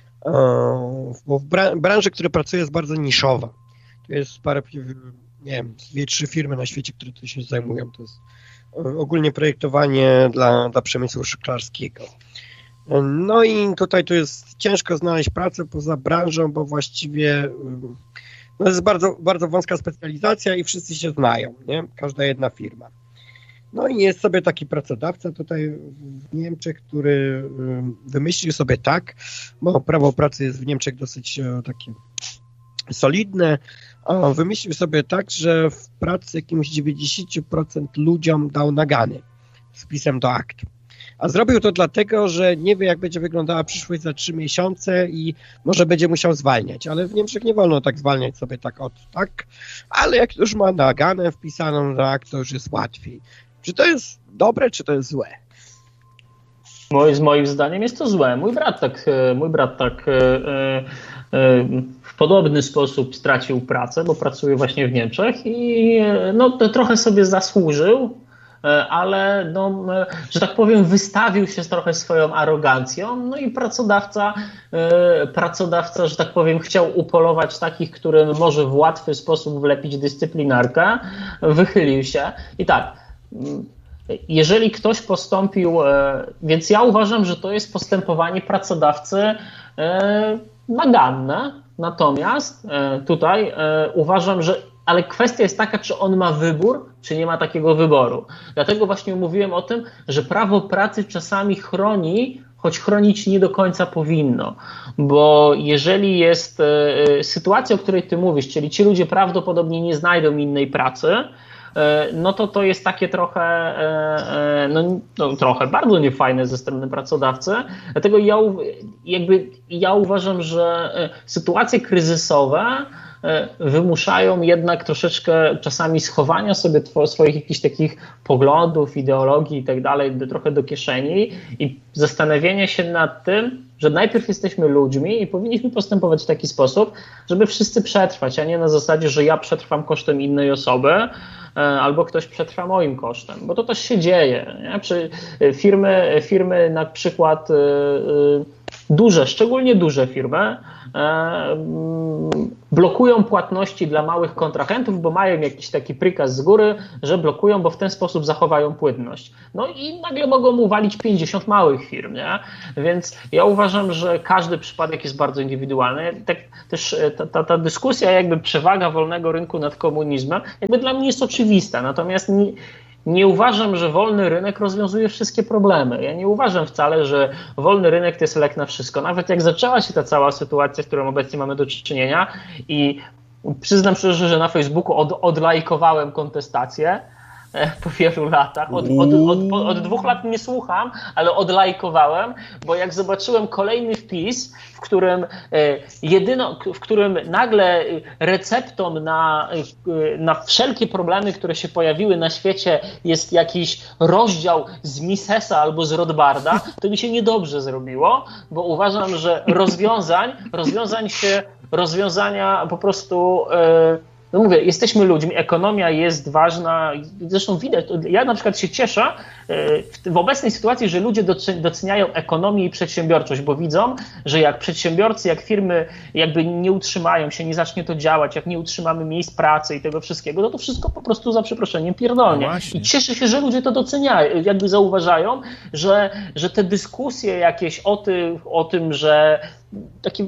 Bo w branży, w której pracuję, jest bardzo niszowa. Jest parę, nie wiem, dwie, trzy firmy na świecie, które tym się zajmują. To jest ogólnie projektowanie dla, dla przemysłu szklarskiego. No i tutaj tu jest ciężko znaleźć pracę poza branżą, bo właściwie no jest bardzo, bardzo wąska specjalizacja i wszyscy się znają, nie? Każda jedna firma. No i jest sobie taki pracodawca tutaj w Niemczech, który wymyślił sobie tak, bo prawo pracy jest w Niemczech dosyć takie solidne, a wymyślił sobie tak, że w pracy jakimś dziewięćdziesiąt procent ludziom dał nagany z wpisem do akt. A zrobił to dlatego, że nie wie, jak będzie wyglądała przyszłość za trzy miesiące i może będzie musiał zwalniać. Ale w Niemczech nie wolno tak zwalniać sobie tak od tak, ale jak już ma naganę wpisaną do akt, to już jest łatwiej. Czy to jest dobre, czy to jest złe? Z moim zdaniem jest to złe. Mój brat tak, mój brat tak w podobny sposób stracił pracę, bo pracuje właśnie w Niemczech i no, to trochę sobie zasłużył, ale no, że tak powiem, wystawił się trochę swoją arogancją, no i pracodawca, pracodawca, że tak powiem, chciał upolować takich, którym może w łatwy sposób wlepić dyscyplinarkę, wychylił się i tak. Jeżeli ktoś postąpił, więc ja uważam, że to jest postępowanie pracodawcy naganne, natomiast tutaj uważam, że ale kwestia jest taka, czy on ma wybór, czy nie ma takiego wyboru. Dlatego właśnie mówiłem o tym, że prawo pracy czasami chroni, choć chronić nie do końca powinno, bo jeżeli jest sytuacja, o której ty mówisz, czyli ci ludzie prawdopodobnie nie znajdą innej pracy, no to to jest takie trochę, no, no trochę bardzo niefajne ze strony pracodawcy. Dlatego ja, jakby, ja uważam, że sytuacje kryzysowe wymuszają jednak troszeczkę czasami schowania sobie swoich jakichś takich poglądów, ideologii i tak dalej trochę do kieszeni i zastanowienie się nad tym, że najpierw jesteśmy ludźmi i powinniśmy postępować w taki sposób, żeby wszyscy przetrwać, a nie na zasadzie, że ja przetrwam kosztem innej osoby. albo ktoś przetrwa moim kosztem, bo to też się dzieje. Nie? Przy firmy, firmy na przykład duże, szczególnie duże firmy, blokują płatności dla małych kontrahentów, bo mają jakiś taki prikaz z góry, że blokują, bo w ten sposób zachowają płynność. No i nagle mogą uwalić pięćdziesiąt małych firm, nie? Więc ja uważam, że każdy przypadek jest bardzo indywidualny. Tak też ta, ta, ta dyskusja, jakby przewaga wolnego rynku nad komunizmem, jakby dla mnie jest oczywista, natomiast nie, Nie uważam, że wolny rynek rozwiązuje wszystkie problemy. Ja nie uważam wcale, że wolny rynek to jest lek na wszystko. Nawet jak zaczęła się ta cała sytuacja, z którą obecnie mamy do czynienia, i przyznam szczerze, że na Facebooku od, odlajkowałem kontestację po wielu latach. Od, od, od, od dwóch lat nie słucham, ale odlajkowałem, bo jak zobaczyłem kolejny wpis, w którym jedyno, w którym nagle receptą na, na wszelkie problemy, które się pojawiły na świecie, jest jakiś rozdział z Misesa albo z Rothbarda, to mi się niedobrze zrobiło, bo uważam, że rozwiązań, rozwiązań się, rozwiązania po prostu... No mówię, jesteśmy ludźmi, ekonomia jest ważna, zresztą widać, ja na przykład się cieszę w, w obecnej sytuacji, że ludzie doceniają ekonomię i przedsiębiorczość, bo widzą, że jak przedsiębiorcy, jak firmy jakby nie utrzymają się, nie zacznie to działać, jak nie utrzymamy miejsc pracy i tego wszystkiego, no to wszystko po prostu za przeproszeniem pierdolnie. No I cieszę się, że ludzie to doceniają, jakby zauważają, że, że te dyskusje jakieś o tym, o tym, że takie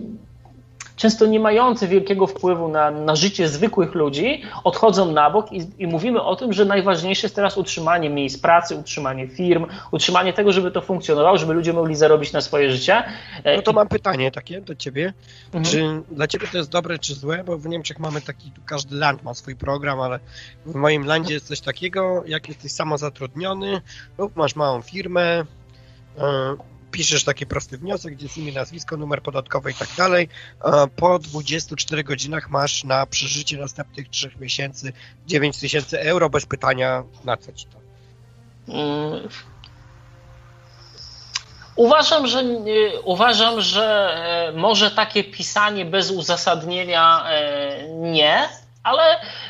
często nie mające wielkiego wpływu na, na życie zwykłych ludzi, odchodzą na bok i, i mówimy o tym, że najważniejsze jest teraz utrzymanie miejsc pracy, utrzymanie firm, utrzymanie tego, żeby to funkcjonowało, żeby ludzie mogli zarobić na swoje życie. No to mam pytanie takie do ciebie. Mhm. Czy dla ciebie to jest dobre, czy złe? Bo w Niemczech mamy taki, tu każdy land ma swój program, ale w moim landzie jest coś takiego, jak jesteś samozatrudniony lub masz małą firmę, yy, piszesz taki prosty wniosek, gdzie jest imię, nazwisko, numer podatkowy i tak dalej. Po dwudziestu czterech godzinach masz na przeżycie następnych trzech miesięcy dziewięć tysięcy euro bez pytania, na co ci to? Hmm. Uważam, że uważam, że może takie pisanie bez uzasadnienia nie, ale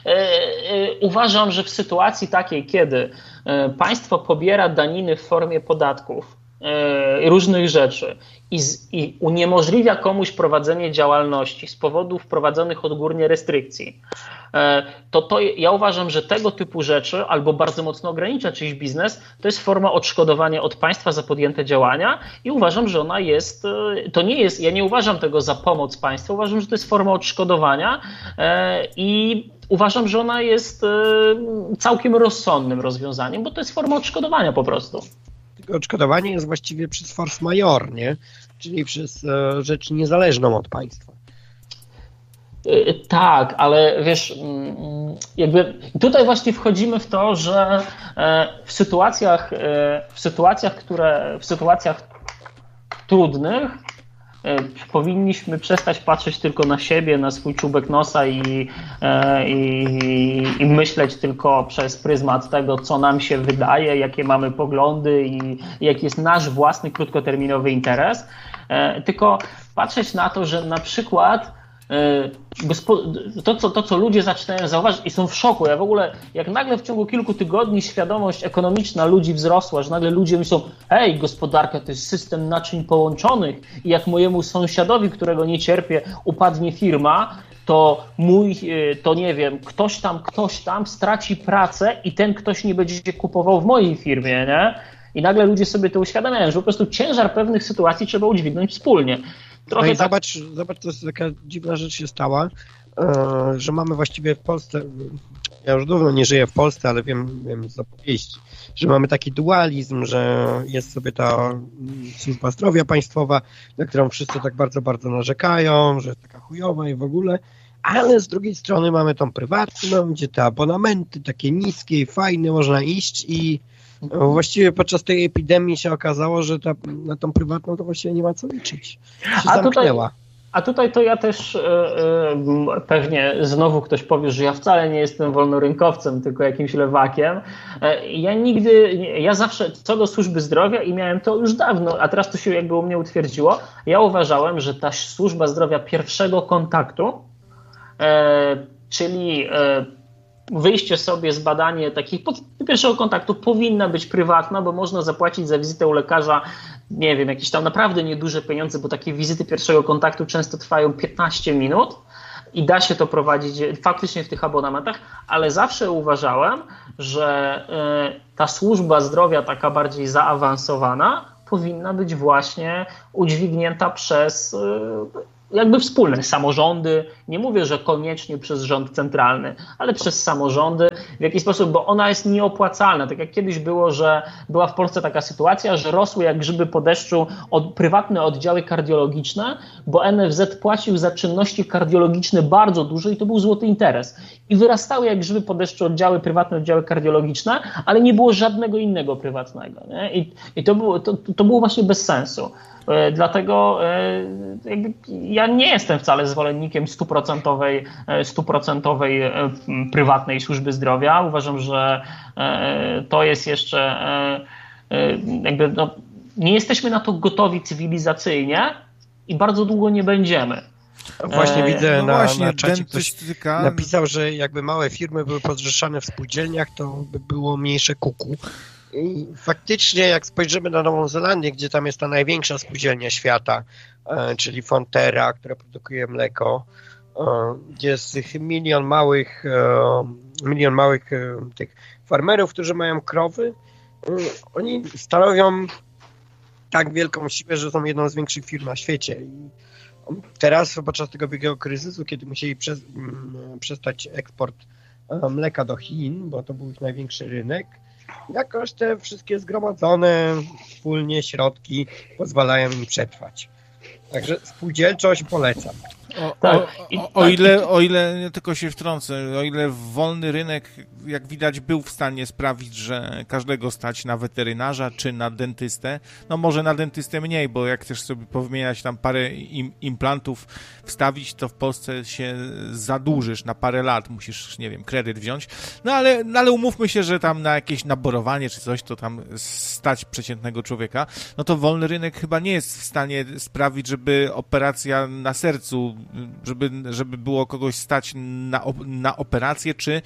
uważam, że w sytuacji takiej, kiedy państwo pobiera daniny w formie podatków, różnych rzeczy i, z, i uniemożliwia komuś prowadzenie działalności z powodu wprowadzonych odgórnie restrykcji, to, to ja uważam, że tego typu rzeczy albo bardzo mocno ogranicza czyjś biznes, to jest forma odszkodowania od państwa za podjęte działania i uważam, że ona jest, to nie jest, ja nie uważam tego za pomoc państwa, uważam, że to jest forma odszkodowania i uważam, że ona jest całkiem rozsądnym rozwiązaniem, bo to jest forma odszkodowania po prostu. Odszkodowanie jest właściwie przez force majeure, nie? Czyli przez e, rzecz niezależną od państwa. Yy, tak, ale wiesz, yy, jakby tutaj właśnie wchodzimy w to, że yy, w sytuacjach, yy, w sytuacjach, które w sytuacjach trudnych powinniśmy przestać patrzeć tylko na siebie, na swój czubek nosa i, i, i myśleć tylko przez pryzmat tego, co nam się wydaje, jakie mamy poglądy i jaki jest nasz własny krótkoterminowy interes, tylko patrzeć na to, że na przykład to co, to, co ludzie zaczynają zauważyć i są w szoku. Ja w ogóle, jak nagle w ciągu kilku tygodni świadomość ekonomiczna ludzi wzrosła, że nagle ludzie myślą, hej, gospodarka to jest system naczyń połączonych i jak mojemu sąsiadowi, którego nie cierpię, upadnie firma, to mój, to nie wiem, ktoś tam, ktoś tam straci pracę i ten ktoś nie będzie kupował w mojej firmie, nie? I nagle ludzie sobie to uświadamiają, że po prostu ciężar pewnych sytuacji trzeba udźwignąć wspólnie. Trochę no i tak... zobacz, zobacz, to jest taka dziwna rzecz się stała, że mamy właściwie w Polsce, ja już dawno nie żyję w Polsce, ale wiem, wiem z opowieści, że mamy taki dualizm, że jest sobie ta służba zdrowia państwowa, na którą wszyscy tak bardzo, bardzo narzekają, że jest taka chujowa i w ogóle, ale z drugiej strony mamy tą prywatną, gdzie te abonamenty takie niskie i fajne, można iść i właściwie podczas tej epidemii się okazało, że ta, na tą prywatną to właściwie nie ma co liczyć. Się a, tutaj, a tutaj to ja też yy, yy, pewnie znowu ktoś powie, że ja wcale nie jestem wolnorynkowcem, tylko jakimś lewakiem. Yy, ja nigdy, ja zawsze co do służby zdrowia i miałem to już dawno, a teraz to się jakby u mnie utwierdziło, ja uważałem, że ta służba zdrowia pierwszego kontaktu, yy, czyli yy, wyjście sobie z badania takich pod pierwszego kontaktu powinna być prywatna, bo można zapłacić za wizytę u lekarza, nie wiem, jakieś tam naprawdę nieduże pieniądze, bo takie wizyty pierwszego kontaktu często trwają piętnaście minut i da się to prowadzić faktycznie w tych abonamentach, ale zawsze uważałem, że y, ta służba zdrowia taka bardziej zaawansowana powinna być właśnie udźwignięta przez y, jakby wspólne samorządy, nie mówię, że koniecznie przez rząd centralny, ale przez samorządy, w jakiś sposób, bo ona jest nieopłacalna. Tak jak kiedyś było, że była w Polsce taka sytuacja, że rosły jak grzyby po deszczu od, prywatne oddziały kardiologiczne, bo N F Z płacił za czynności kardiologiczne bardzo dużo i to był złoty interes. I wyrastały jak grzyby po deszczu oddziały, prywatne oddziały kardiologiczne, ale nie było żadnego innego prywatnego. Nie? I, i to, było, to, to było właśnie bez sensu. Dlatego jakby ja nie jestem wcale zwolennikiem stuprocentowej, stuprocentowej prywatnej służby zdrowia. Uważam, że to jest jeszcze jakby no, nie jesteśmy na to gotowi cywilizacyjnie i bardzo długo nie będziemy. Właśnie widzę no na, właśnie, na czacie ktoś dentystyka... napisał, że jakby małe firmy były pozrzeszane w spółdzielniach, to by było mniejsze kuku. I faktycznie, jak spojrzymy na Nową Zelandię, gdzie tam jest ta największa spółdzielnia świata, e, czyli Fonterra, która produkuje mleko, e, gdzie jest tych milion małych, e, milion małych e, tych farmerów, którzy mają krowy, e, oni stanowią tak wielką siłę, że są jedną z większych firm na świecie. I teraz, podczas tego wielkiego kryzysu, kiedy musieli przez, m, przestać eksport e, mleka do Chin, bo to był ich największy rynek, jakoś te wszystkie zgromadzone wspólnie środki pozwalają im przetrwać. Także spółdzielczość polecam. O, tak. o, o, o, ile, o ile, ja tylko się wtrącę, o ile wolny rynek, jak widać, był w stanie sprawić, że każdego stać na weterynarza czy na dentystę, no może na dentystę mniej, bo jak chcesz sobie powymieniać tam parę im, implantów wstawić, to w Polsce się zadłużysz na parę lat, musisz, nie wiem, kredyt wziąć, no ale, no ale umówmy się, że tam na jakieś naborowanie czy coś, to tam stać przeciętnego człowieka, no to wolny rynek chyba nie jest w stanie sprawić, żeby operacja na sercu, żeby, żeby było kogoś stać na, na operację czy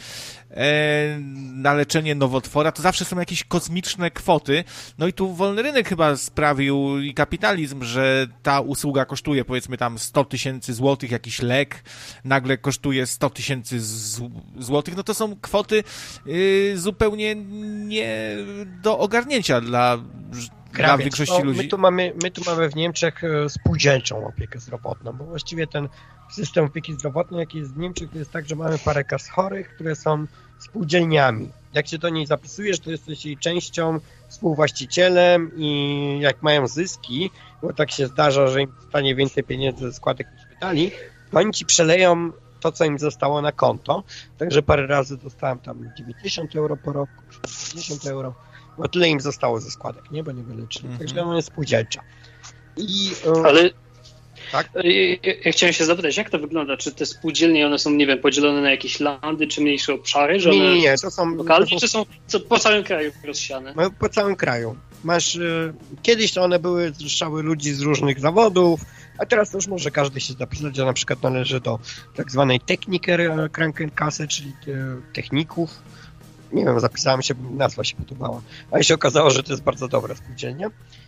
e, na leczenie nowotwora, to zawsze są jakieś kosmiczne kwoty. No i tu wolny rynek chyba sprawił i kapitalizm, że ta usługa kosztuje powiedzmy tam sto tysięcy złotych, jakiś lek nagle kosztuje sto tysięcy złotych. No to są kwoty y, zupełnie nie do ogarnięcia dla Dla większości no, ludzi. My tu, mamy, my tu mamy w Niemczech spółdzielczą opiekę zdrowotną, bo właściwie ten system opieki zdrowotnej, jaki jest w Niemczech, to jest tak, że mamy parę kas chorych, które są spółdzielniami. Jak się do niej zapisujesz, to jesteś jej częścią, współwłaścicielem i jak mają zyski, bo tak się zdarza, że im stanie więcej pieniędzy ze składek niż wydali, to oni ci przeleją to, co im zostało na konto. Także parę razy dostałem tam dziewięćdziesiąt euro po roku, czterdzieści euro. Bo tyle im zostało ze składek, nie? Bo nie wyleczyli. Mm-hmm. Także ona jest spółdzielcza. I, yy, Ale tak? Ja, ja chciałem się zapytać, jak to wygląda? Czy te spółdzielnie, one są, nie wiem, podzielone na jakieś landy, czy mniejsze obszary? Że nie, one nie, nie. To są lokalnie, to są, czy są co, po całym kraju rozsiane? Po całym kraju. Masz, yy, kiedyś to one były, zrzeszały ludzi z różnych zawodów, a teraz to już może każdy się zapisać, że na przykład należy do tak zwanej Techniker Krankenkasse, czyli yy, techników. Nie wiem, zapisałem się, nazwa się podobała. A się okazało, że to jest bardzo dobra spółdzielnia.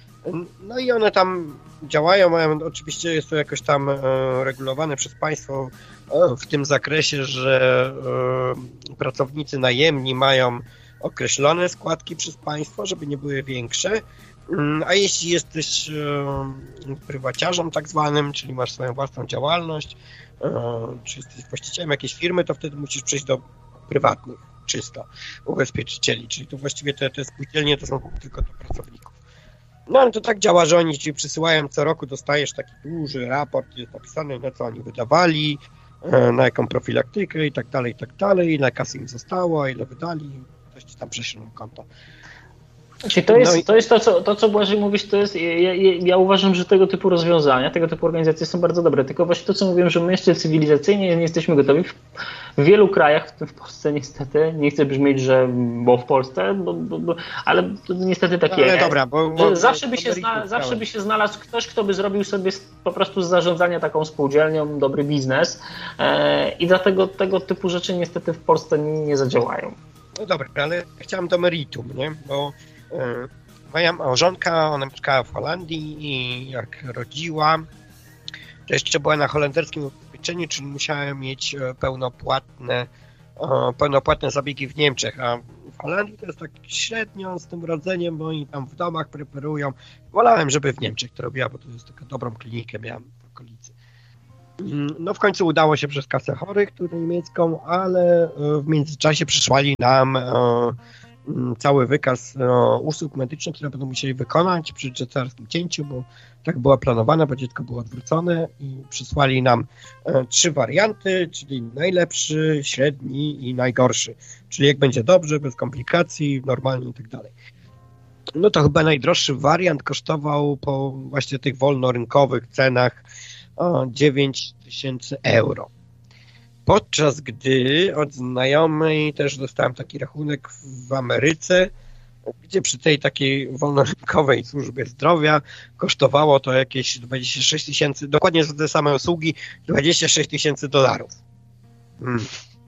No i one tam działają, mają, oczywiście jest to jakoś tam e, regulowane przez państwo e, w tym zakresie, że e, pracownicy najemni mają określone składki przez państwo, żeby nie były większe. A jeśli jesteś e, prywaciarzem tak zwanym, czyli masz swoją własną działalność, e, czy jesteś właścicielem jakiejś firmy, to wtedy musisz przejść do prywatnych czysto ubezpieczycieli, czyli to właściwie te, te spółdzielnie to są tylko do pracowników. No ale to tak działa, że oni ci przysyłają co roku, dostajesz taki duży raport, jest napisany na co oni wydawali, na jaką profilaktykę i tak dalej, i tak dalej, ile kasy im zostało, ile wydali, coś ci tam prześlą na konto. Czyli to jest, No i... to, jest to, co, to, co Błażej mówisz, to jest, ja, ja, ja uważam, że tego typu rozwiązania, tego typu organizacje są bardzo dobre, tylko właśnie to, co mówiłem, że my jeszcze cywilizacyjnie nie jesteśmy gotowi. W, w wielu krajach, w tym w Polsce niestety, nie chcę brzmieć, że bo w Polsce, bo, bo, bo, ale to niestety tak jest. Ale dobra, bo, bo, zawsze, bo, by się zna, zawsze by się znalazł ktoś, kto by zrobił sobie po prostu z zarządzania taką spółdzielnią dobry biznes e, i dlatego tego typu rzeczy niestety w Polsce nie, nie zadziałają. No dobra, ale chciałem do meritum, nie? Bo yy, moja małżonka, ona mieszkała w Holandii i jak rodziła, to jeszcze była na holenderskim ubezpieczeniu, czyli musiałem mieć pełnopłatne, e, pełnopłatne zabiegi w Niemczech, a w Holandii to jest tak średnio z tym rodzeniem, bo oni tam w domach preferują. Wolałem, żeby w Niemczech to robiła, bo to jest taką dobrą klinikę miałem w okolicy. No w końcu udało się przez kasę chorych, tu niemiecką, ale w międzyczasie przysłali nam e, cały wykaz e, usług medycznych, które będą musieli wykonać przy cesarskim cięciu, bo tak było planowane, bo dziecko było odwrócone i przysłali nam e, trzy warianty, czyli najlepszy, średni i najgorszy. Czyli jak będzie dobrze, bez komplikacji, normalnie i tak dalej. No to chyba najdroższy wariant kosztował po właśnie tych wolnorynkowych cenach o dziewięć tysięcy euro. Podczas gdy od znajomej też dostałem taki rachunek w Ameryce, gdzie przy tej takiej wolnorynkowej służbie zdrowia kosztowało to jakieś dwadzieścia sześć tysięcy, dokładnie za te same usługi, dwadzieścia sześć tysięcy dolarów. Hmm.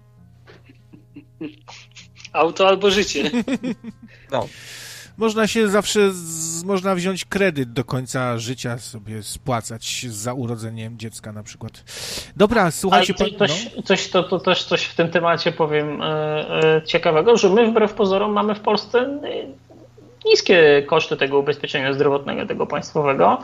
Auto albo życie. No. Można się zawsze, z, można wziąć kredyt do końca życia, sobie spłacać za urodzeniem dziecka na przykład. Dobra, słuchajcie... Ale Pan, coś, no. coś, to, to też coś w tym temacie powiem e, e, ciekawego, że my wbrew pozorom mamy w Polsce e, niskie koszty tego ubezpieczenia zdrowotnego, tego państwowego.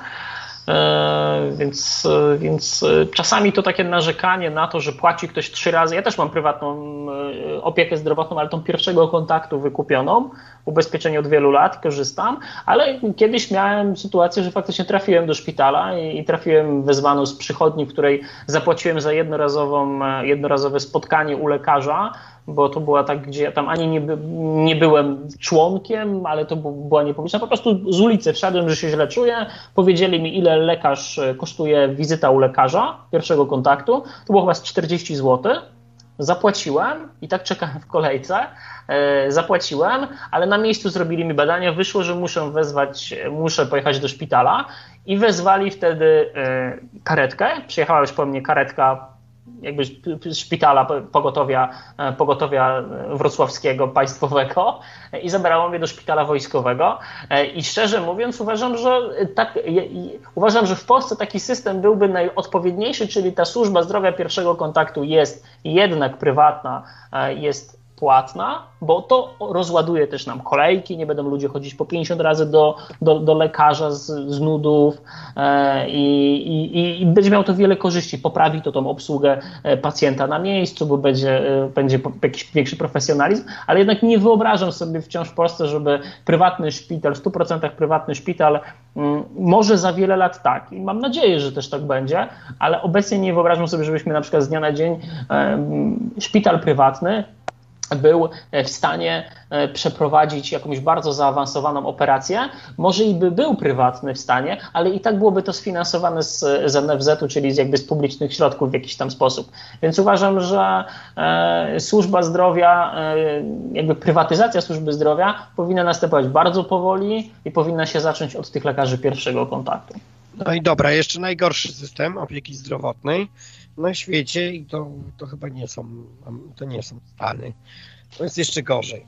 E, więc, e, więc czasami to takie narzekanie na to, że płaci ktoś trzy razy. Ja też mam prywatną e, opiekę zdrowotną, ale tą pierwszego kontaktu wykupioną, ubezpieczenie od wielu lat, korzystam, ale kiedyś miałem sytuację, że faktycznie trafiłem do szpitala i, i trafiłem wezwaną z przychodni, w której zapłaciłem za jednorazową, jednorazowe spotkanie u lekarza, bo to była tak, gdzie ja tam ani nie, by, nie byłem członkiem, ale to była niepubliczna. Po prostu z ulicy wszedłem, że się źle czuję. Powiedzieli mi, ile lekarz kosztuje wizyta u lekarza pierwszego kontaktu. To było chyba z czterdzieści złotych. Zapłaciłem i tak czekałem w kolejce. E, zapłaciłem, ale na miejscu zrobili mi badania. Wyszło, że muszę wezwać, muszę pojechać do szpitala i wezwali wtedy e, karetkę. Przyjechała już po mnie karetka jakby szpitala, pogotowia, pogotowia wrocławskiego, państwowego i zabrało mnie do szpitala wojskowego i szczerze mówiąc uważam, że tak, uważam, że w Polsce taki system byłby najodpowiedniejszy, czyli ta służba zdrowia pierwszego kontaktu jest jednak prywatna, jest płatna, bo to rozładuje też nam kolejki, nie będą ludzie chodzić po pięćdziesiąt razy do, do, do lekarza z, z nudów e, i, i, i będzie miał to wiele korzyści. Poprawi to tą obsługę pacjenta na miejscu, bo będzie, będzie jakiś większy profesjonalizm, ale jednak nie wyobrażam sobie wciąż w Polsce, żeby prywatny szpital, w stu procentach prywatny szpital, m, może za wiele lat tak i mam nadzieję, że też tak będzie, ale obecnie nie wyobrażam sobie, żebyśmy na przykład z dnia na dzień e, szpital prywatny był w stanie przeprowadzić jakąś bardzo zaawansowaną operację. Może i by był prywatny w stanie, ale i tak byłoby to sfinansowane z, z N F Z-u, czyli jakby z publicznych środków w jakiś tam sposób. Więc uważam, że e, służba zdrowia, e, jakby prywatyzacja służby zdrowia powinna następować bardzo powoli i powinna się zacząć od tych lekarzy pierwszego kontaktu. No i dobra, jeszcze najgorszy system opieki zdrowotnej na świecie i to, to chyba nie są, to nie są Stany. To jest jeszcze gorzej.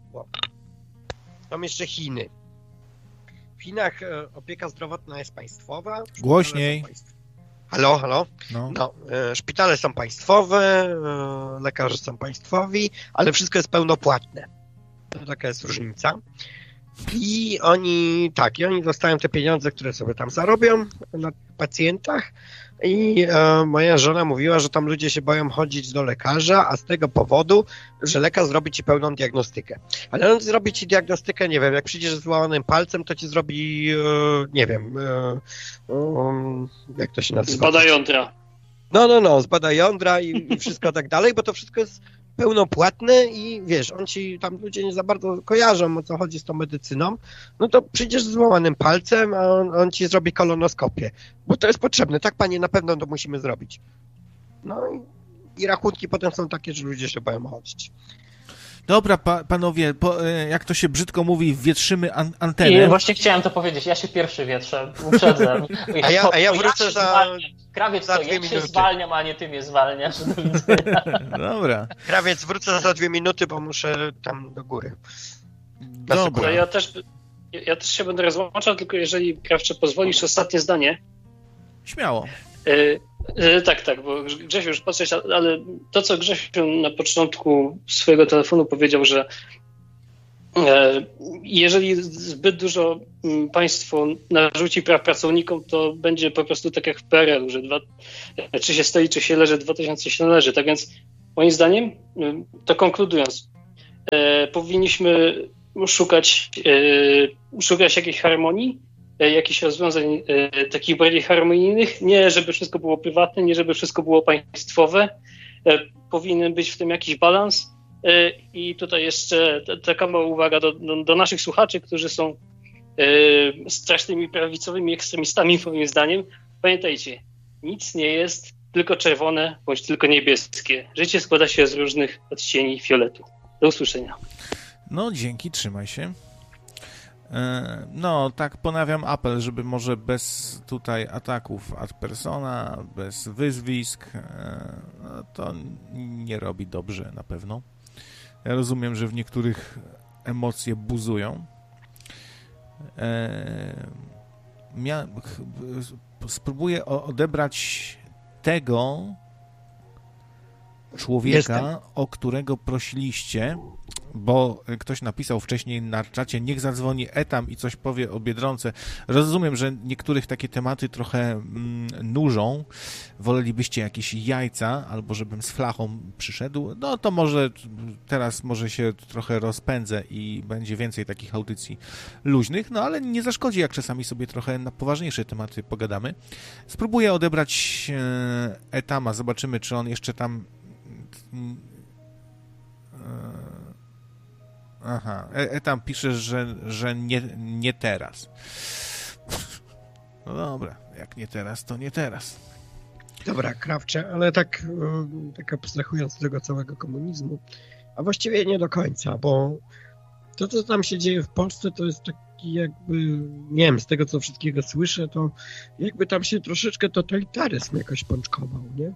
Są jeszcze Chiny. W Chinach e, opieka zdrowotna jest państwowa. Głośniej. Państw... Halo, halo? No. No, e, szpitale są państwowe, e, lekarze są państwowi, ale wszystko jest pełnopłatne. To taka jest różnica. I oni, tak, i oni dostają te pieniądze, które sobie tam zarobią na pacjentach i e, moja żona mówiła, że tam ludzie się boją chodzić do lekarza, a z tego powodu, że lekarz zrobi ci pełną diagnostykę. Ale on zrobi ci diagnostykę, nie wiem, jak przyjdziesz z złamanym palcem, to ci zrobi, e, nie wiem, e, e, jak to się nazywa? Zbada jądra. No, no, no, zbada jądra i, i wszystko tak dalej, bo to wszystko jest pełnopłatny i wiesz, on ci tam ludzie nie za bardzo kojarzą, o co chodzi z tą medycyną, no to przyjdziesz z złamanym palcem, a on, on ci zrobi kolonoskopię, bo to jest potrzebne, tak panie, na pewno to musimy zrobić. No i, i rachunki potem są takie, że ludzie się boją chodzić. Dobra, pa, panowie, po, jak to się brzydko mówi, wietrzymy an, antenę. I właśnie chciałem to powiedzieć, ja się pierwszy wietrzę, uprzedzam. A ja, a ja wrócę ja za, Krawiec, za to dwie ja minuty. się zwalniam, a nie ty mnie zwalniasz. Dobra. Krawiec, wrócę za dwie minuty, bo muszę tam do góry. Na Dobra. sekundę. Ja też, ja też się będę rozłączał, tylko jeżeli, Krawcze, pozwolisz, ostatnie zdanie. Śmiało. Yy, yy, tak, tak, bo Grzesiu już patrzeć, ale to, co Grzesiu na początku swojego telefonu powiedział, że yy, jeżeli zbyt dużo yy, państwo narzuci praw pracownikom, to będzie po prostu tak jak w P R L-u, że dwa, yy, czy się stoi, czy się leży, dwa tysiące się należy. Tak więc moim zdaniem, yy, to konkludując, yy, powinniśmy szukać, yy, szukać jakiejś harmonii, jakichś rozwiązań e, takich bardziej harmonijnych, nie żeby wszystko było prywatne, nie żeby wszystko było państwowe. E, powinien być w tym jakiś balans. E, I tutaj jeszcze t- taka mała uwaga do, do, do naszych słuchaczy, którzy są e, strasznymi prawicowymi ekstremistami, moim zdaniem. Pamiętajcie, nic nie jest tylko czerwone bądź tylko niebieskie. Życie składa się z różnych odcieni fioletu. Do usłyszenia. No, dzięki, trzymaj się. No, tak ponawiam apel, żeby może bez tutaj ataków ad persona, bez wyzwisk, no, to nie robi dobrze na pewno. Ja rozumiem, że w niektórych emocje buzują. Ja spróbuję odebrać tego człowieka, Jestem. o którego prosiliście, bo ktoś napisał wcześniej na czacie, niech zadzwoni Etam i coś powie o Biedronce. Rozumiem, że niektórych takie tematy trochę mm, nużą. Wolelibyście jakieś jajca, albo żebym z flachą przyszedł. No to może teraz może się trochę rozpędzę i będzie więcej takich audycji luźnych, no ale nie zaszkodzi, jak czasami sobie trochę na poważniejsze tematy pogadamy. Spróbuję odebrać Etama, zobaczymy, czy on jeszcze tam... Aha, Etam pisze, że, że nie, nie teraz. No dobra, jak nie teraz, to nie teraz. Dobra, Krawcze, ale tak, tak abstrahując z tego całego komunizmu, a właściwie nie do końca, bo to, co tam się dzieje w Polsce, to jest taki jakby, nie wiem, z tego, co wszystkiego słyszę, to jakby tam się troszeczkę totalitaryzm jakoś pączkował, nie?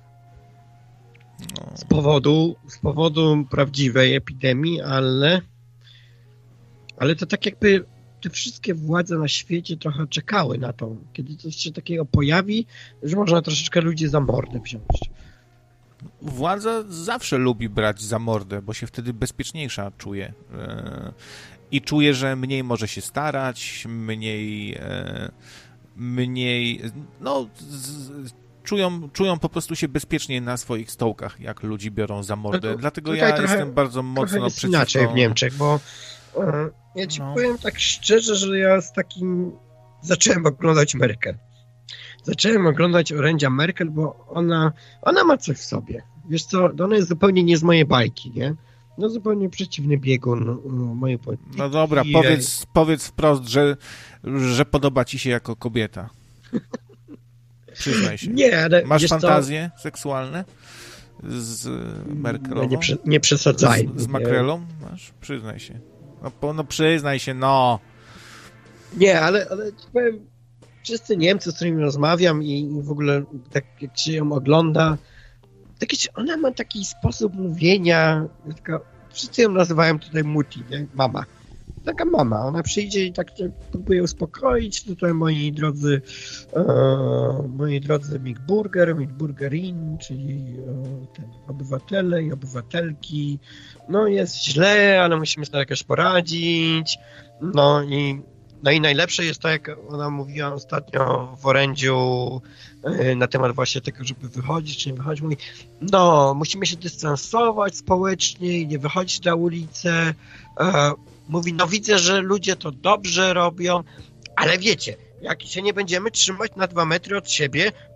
No. Z powodu, z powodu prawdziwej epidemii, ale, ale to tak jakby te wszystkie władze na świecie trochę czekały na to, kiedy coś się takiego pojawi, że można troszeczkę ludzi za mordę wziąć. Władza zawsze lubi brać za mordę, bo się wtedy bezpieczniejsza czuje. I czuje, że mniej może się starać, mniej... mniej... no... Z, Czują, czują po prostu się bezpiecznie na swoich stołkach, jak ludzi biorą za mordę. No, Dlatego ja trochę, jestem bardzo mocno jest przeciwko... inaczej w Niemczech, bo e, ja ci no. powiem tak szczerze, że ja z takim... Zacząłem oglądać Merkel. Zacząłem oglądać orędzia Merkel, bo ona, ona ma coś w sobie. Wiesz co, ona jest zupełnie nie z mojej bajki, nie? No zupełnie przeciwny biegun no, mojej polityki. No dobra, powiedz, powiedz wprost, że, że podoba ci się jako kobieta. Przyznaj się. Nie, ale masz fantazje to... seksualne z Merkelową? No nie, prze, nie przesadzaj. Z, z makrelą masz? Przyznaj się. No, no przyznaj się, no. Nie, ale, ale powiem, wszyscy Niemcy, z którymi rozmawiam i w ogóle tak jak się ją ogląda, tak, ona ma taki sposób mówienia, taka, wszyscy ją nazywają tutaj muti, nie? Mama. Taka mama, ona przyjdzie i tak próbuje uspokoić, tutaj moi drodzy e, moi drodzy Mietburger, Mietburgerin, czyli e, ten, obywatele i obywatelki, no jest źle, ale musimy sobie jakoś poradzić, no i no i najlepsze jest to, jak ona mówiła ostatnio w orędziu e, na temat właśnie tego, żeby wychodzić, czy nie wychodzić, mówi, no musimy się dystansować społecznie i nie wychodzić na ulicę, e, mówi, no widzę, że ludzie to dobrze robią, ale wiecie, jak się nie będziemy trzymać na dwa metry od siebie,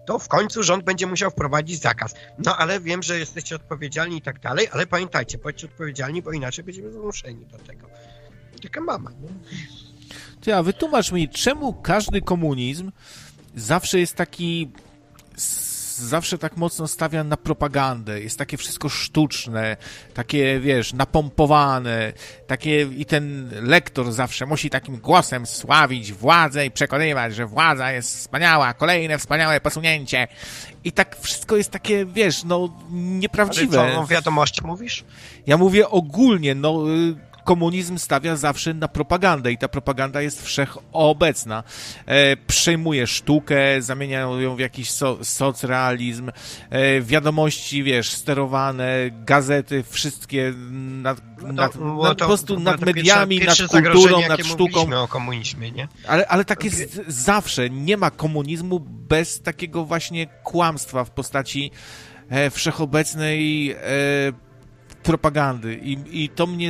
to w końcu rząd będzie musiał wprowadzić zakaz. No ale wiem, że jesteście odpowiedzialni i tak dalej, ale pamiętajcie, bądźcie odpowiedzialni, bo inaczej będziemy zmuszeni do tego. Taka mama, nie? Ty, a wytłumacz mi, czemu każdy komunizm zawsze jest taki... zawsze tak mocno stawia na propagandę, jest takie wszystko sztuczne, takie, wiesz, napompowane, takie i ten lektor zawsze musi takim głosem sławić władzę i przekonywać, że władza jest wspaniała, kolejne wspaniałe posunięcie i tak wszystko jest takie, wiesz, no, nieprawdziwe. Ale co, o wiadomości mówisz? Ja mówię ogólnie, no... komunizm stawia zawsze na propagandę i ta propaganda jest wszechobecna. E, przejmuje sztukę, zamieniają ją w jakiś so, socrealizm, e, wiadomości, wiesz, sterowane, gazety, wszystkie nad, No nad, to, nad, to, po prostu to, to nad to mediami, pierwsze, nad pierwsze kulturą, nad sztuką. mówiliśmy o komunizmie, nie? Ale, ale tak jest zawsze. Nie ma komunizmu bez takiego właśnie kłamstwa w postaci e, wszechobecnej e, propagandy I, i to mnie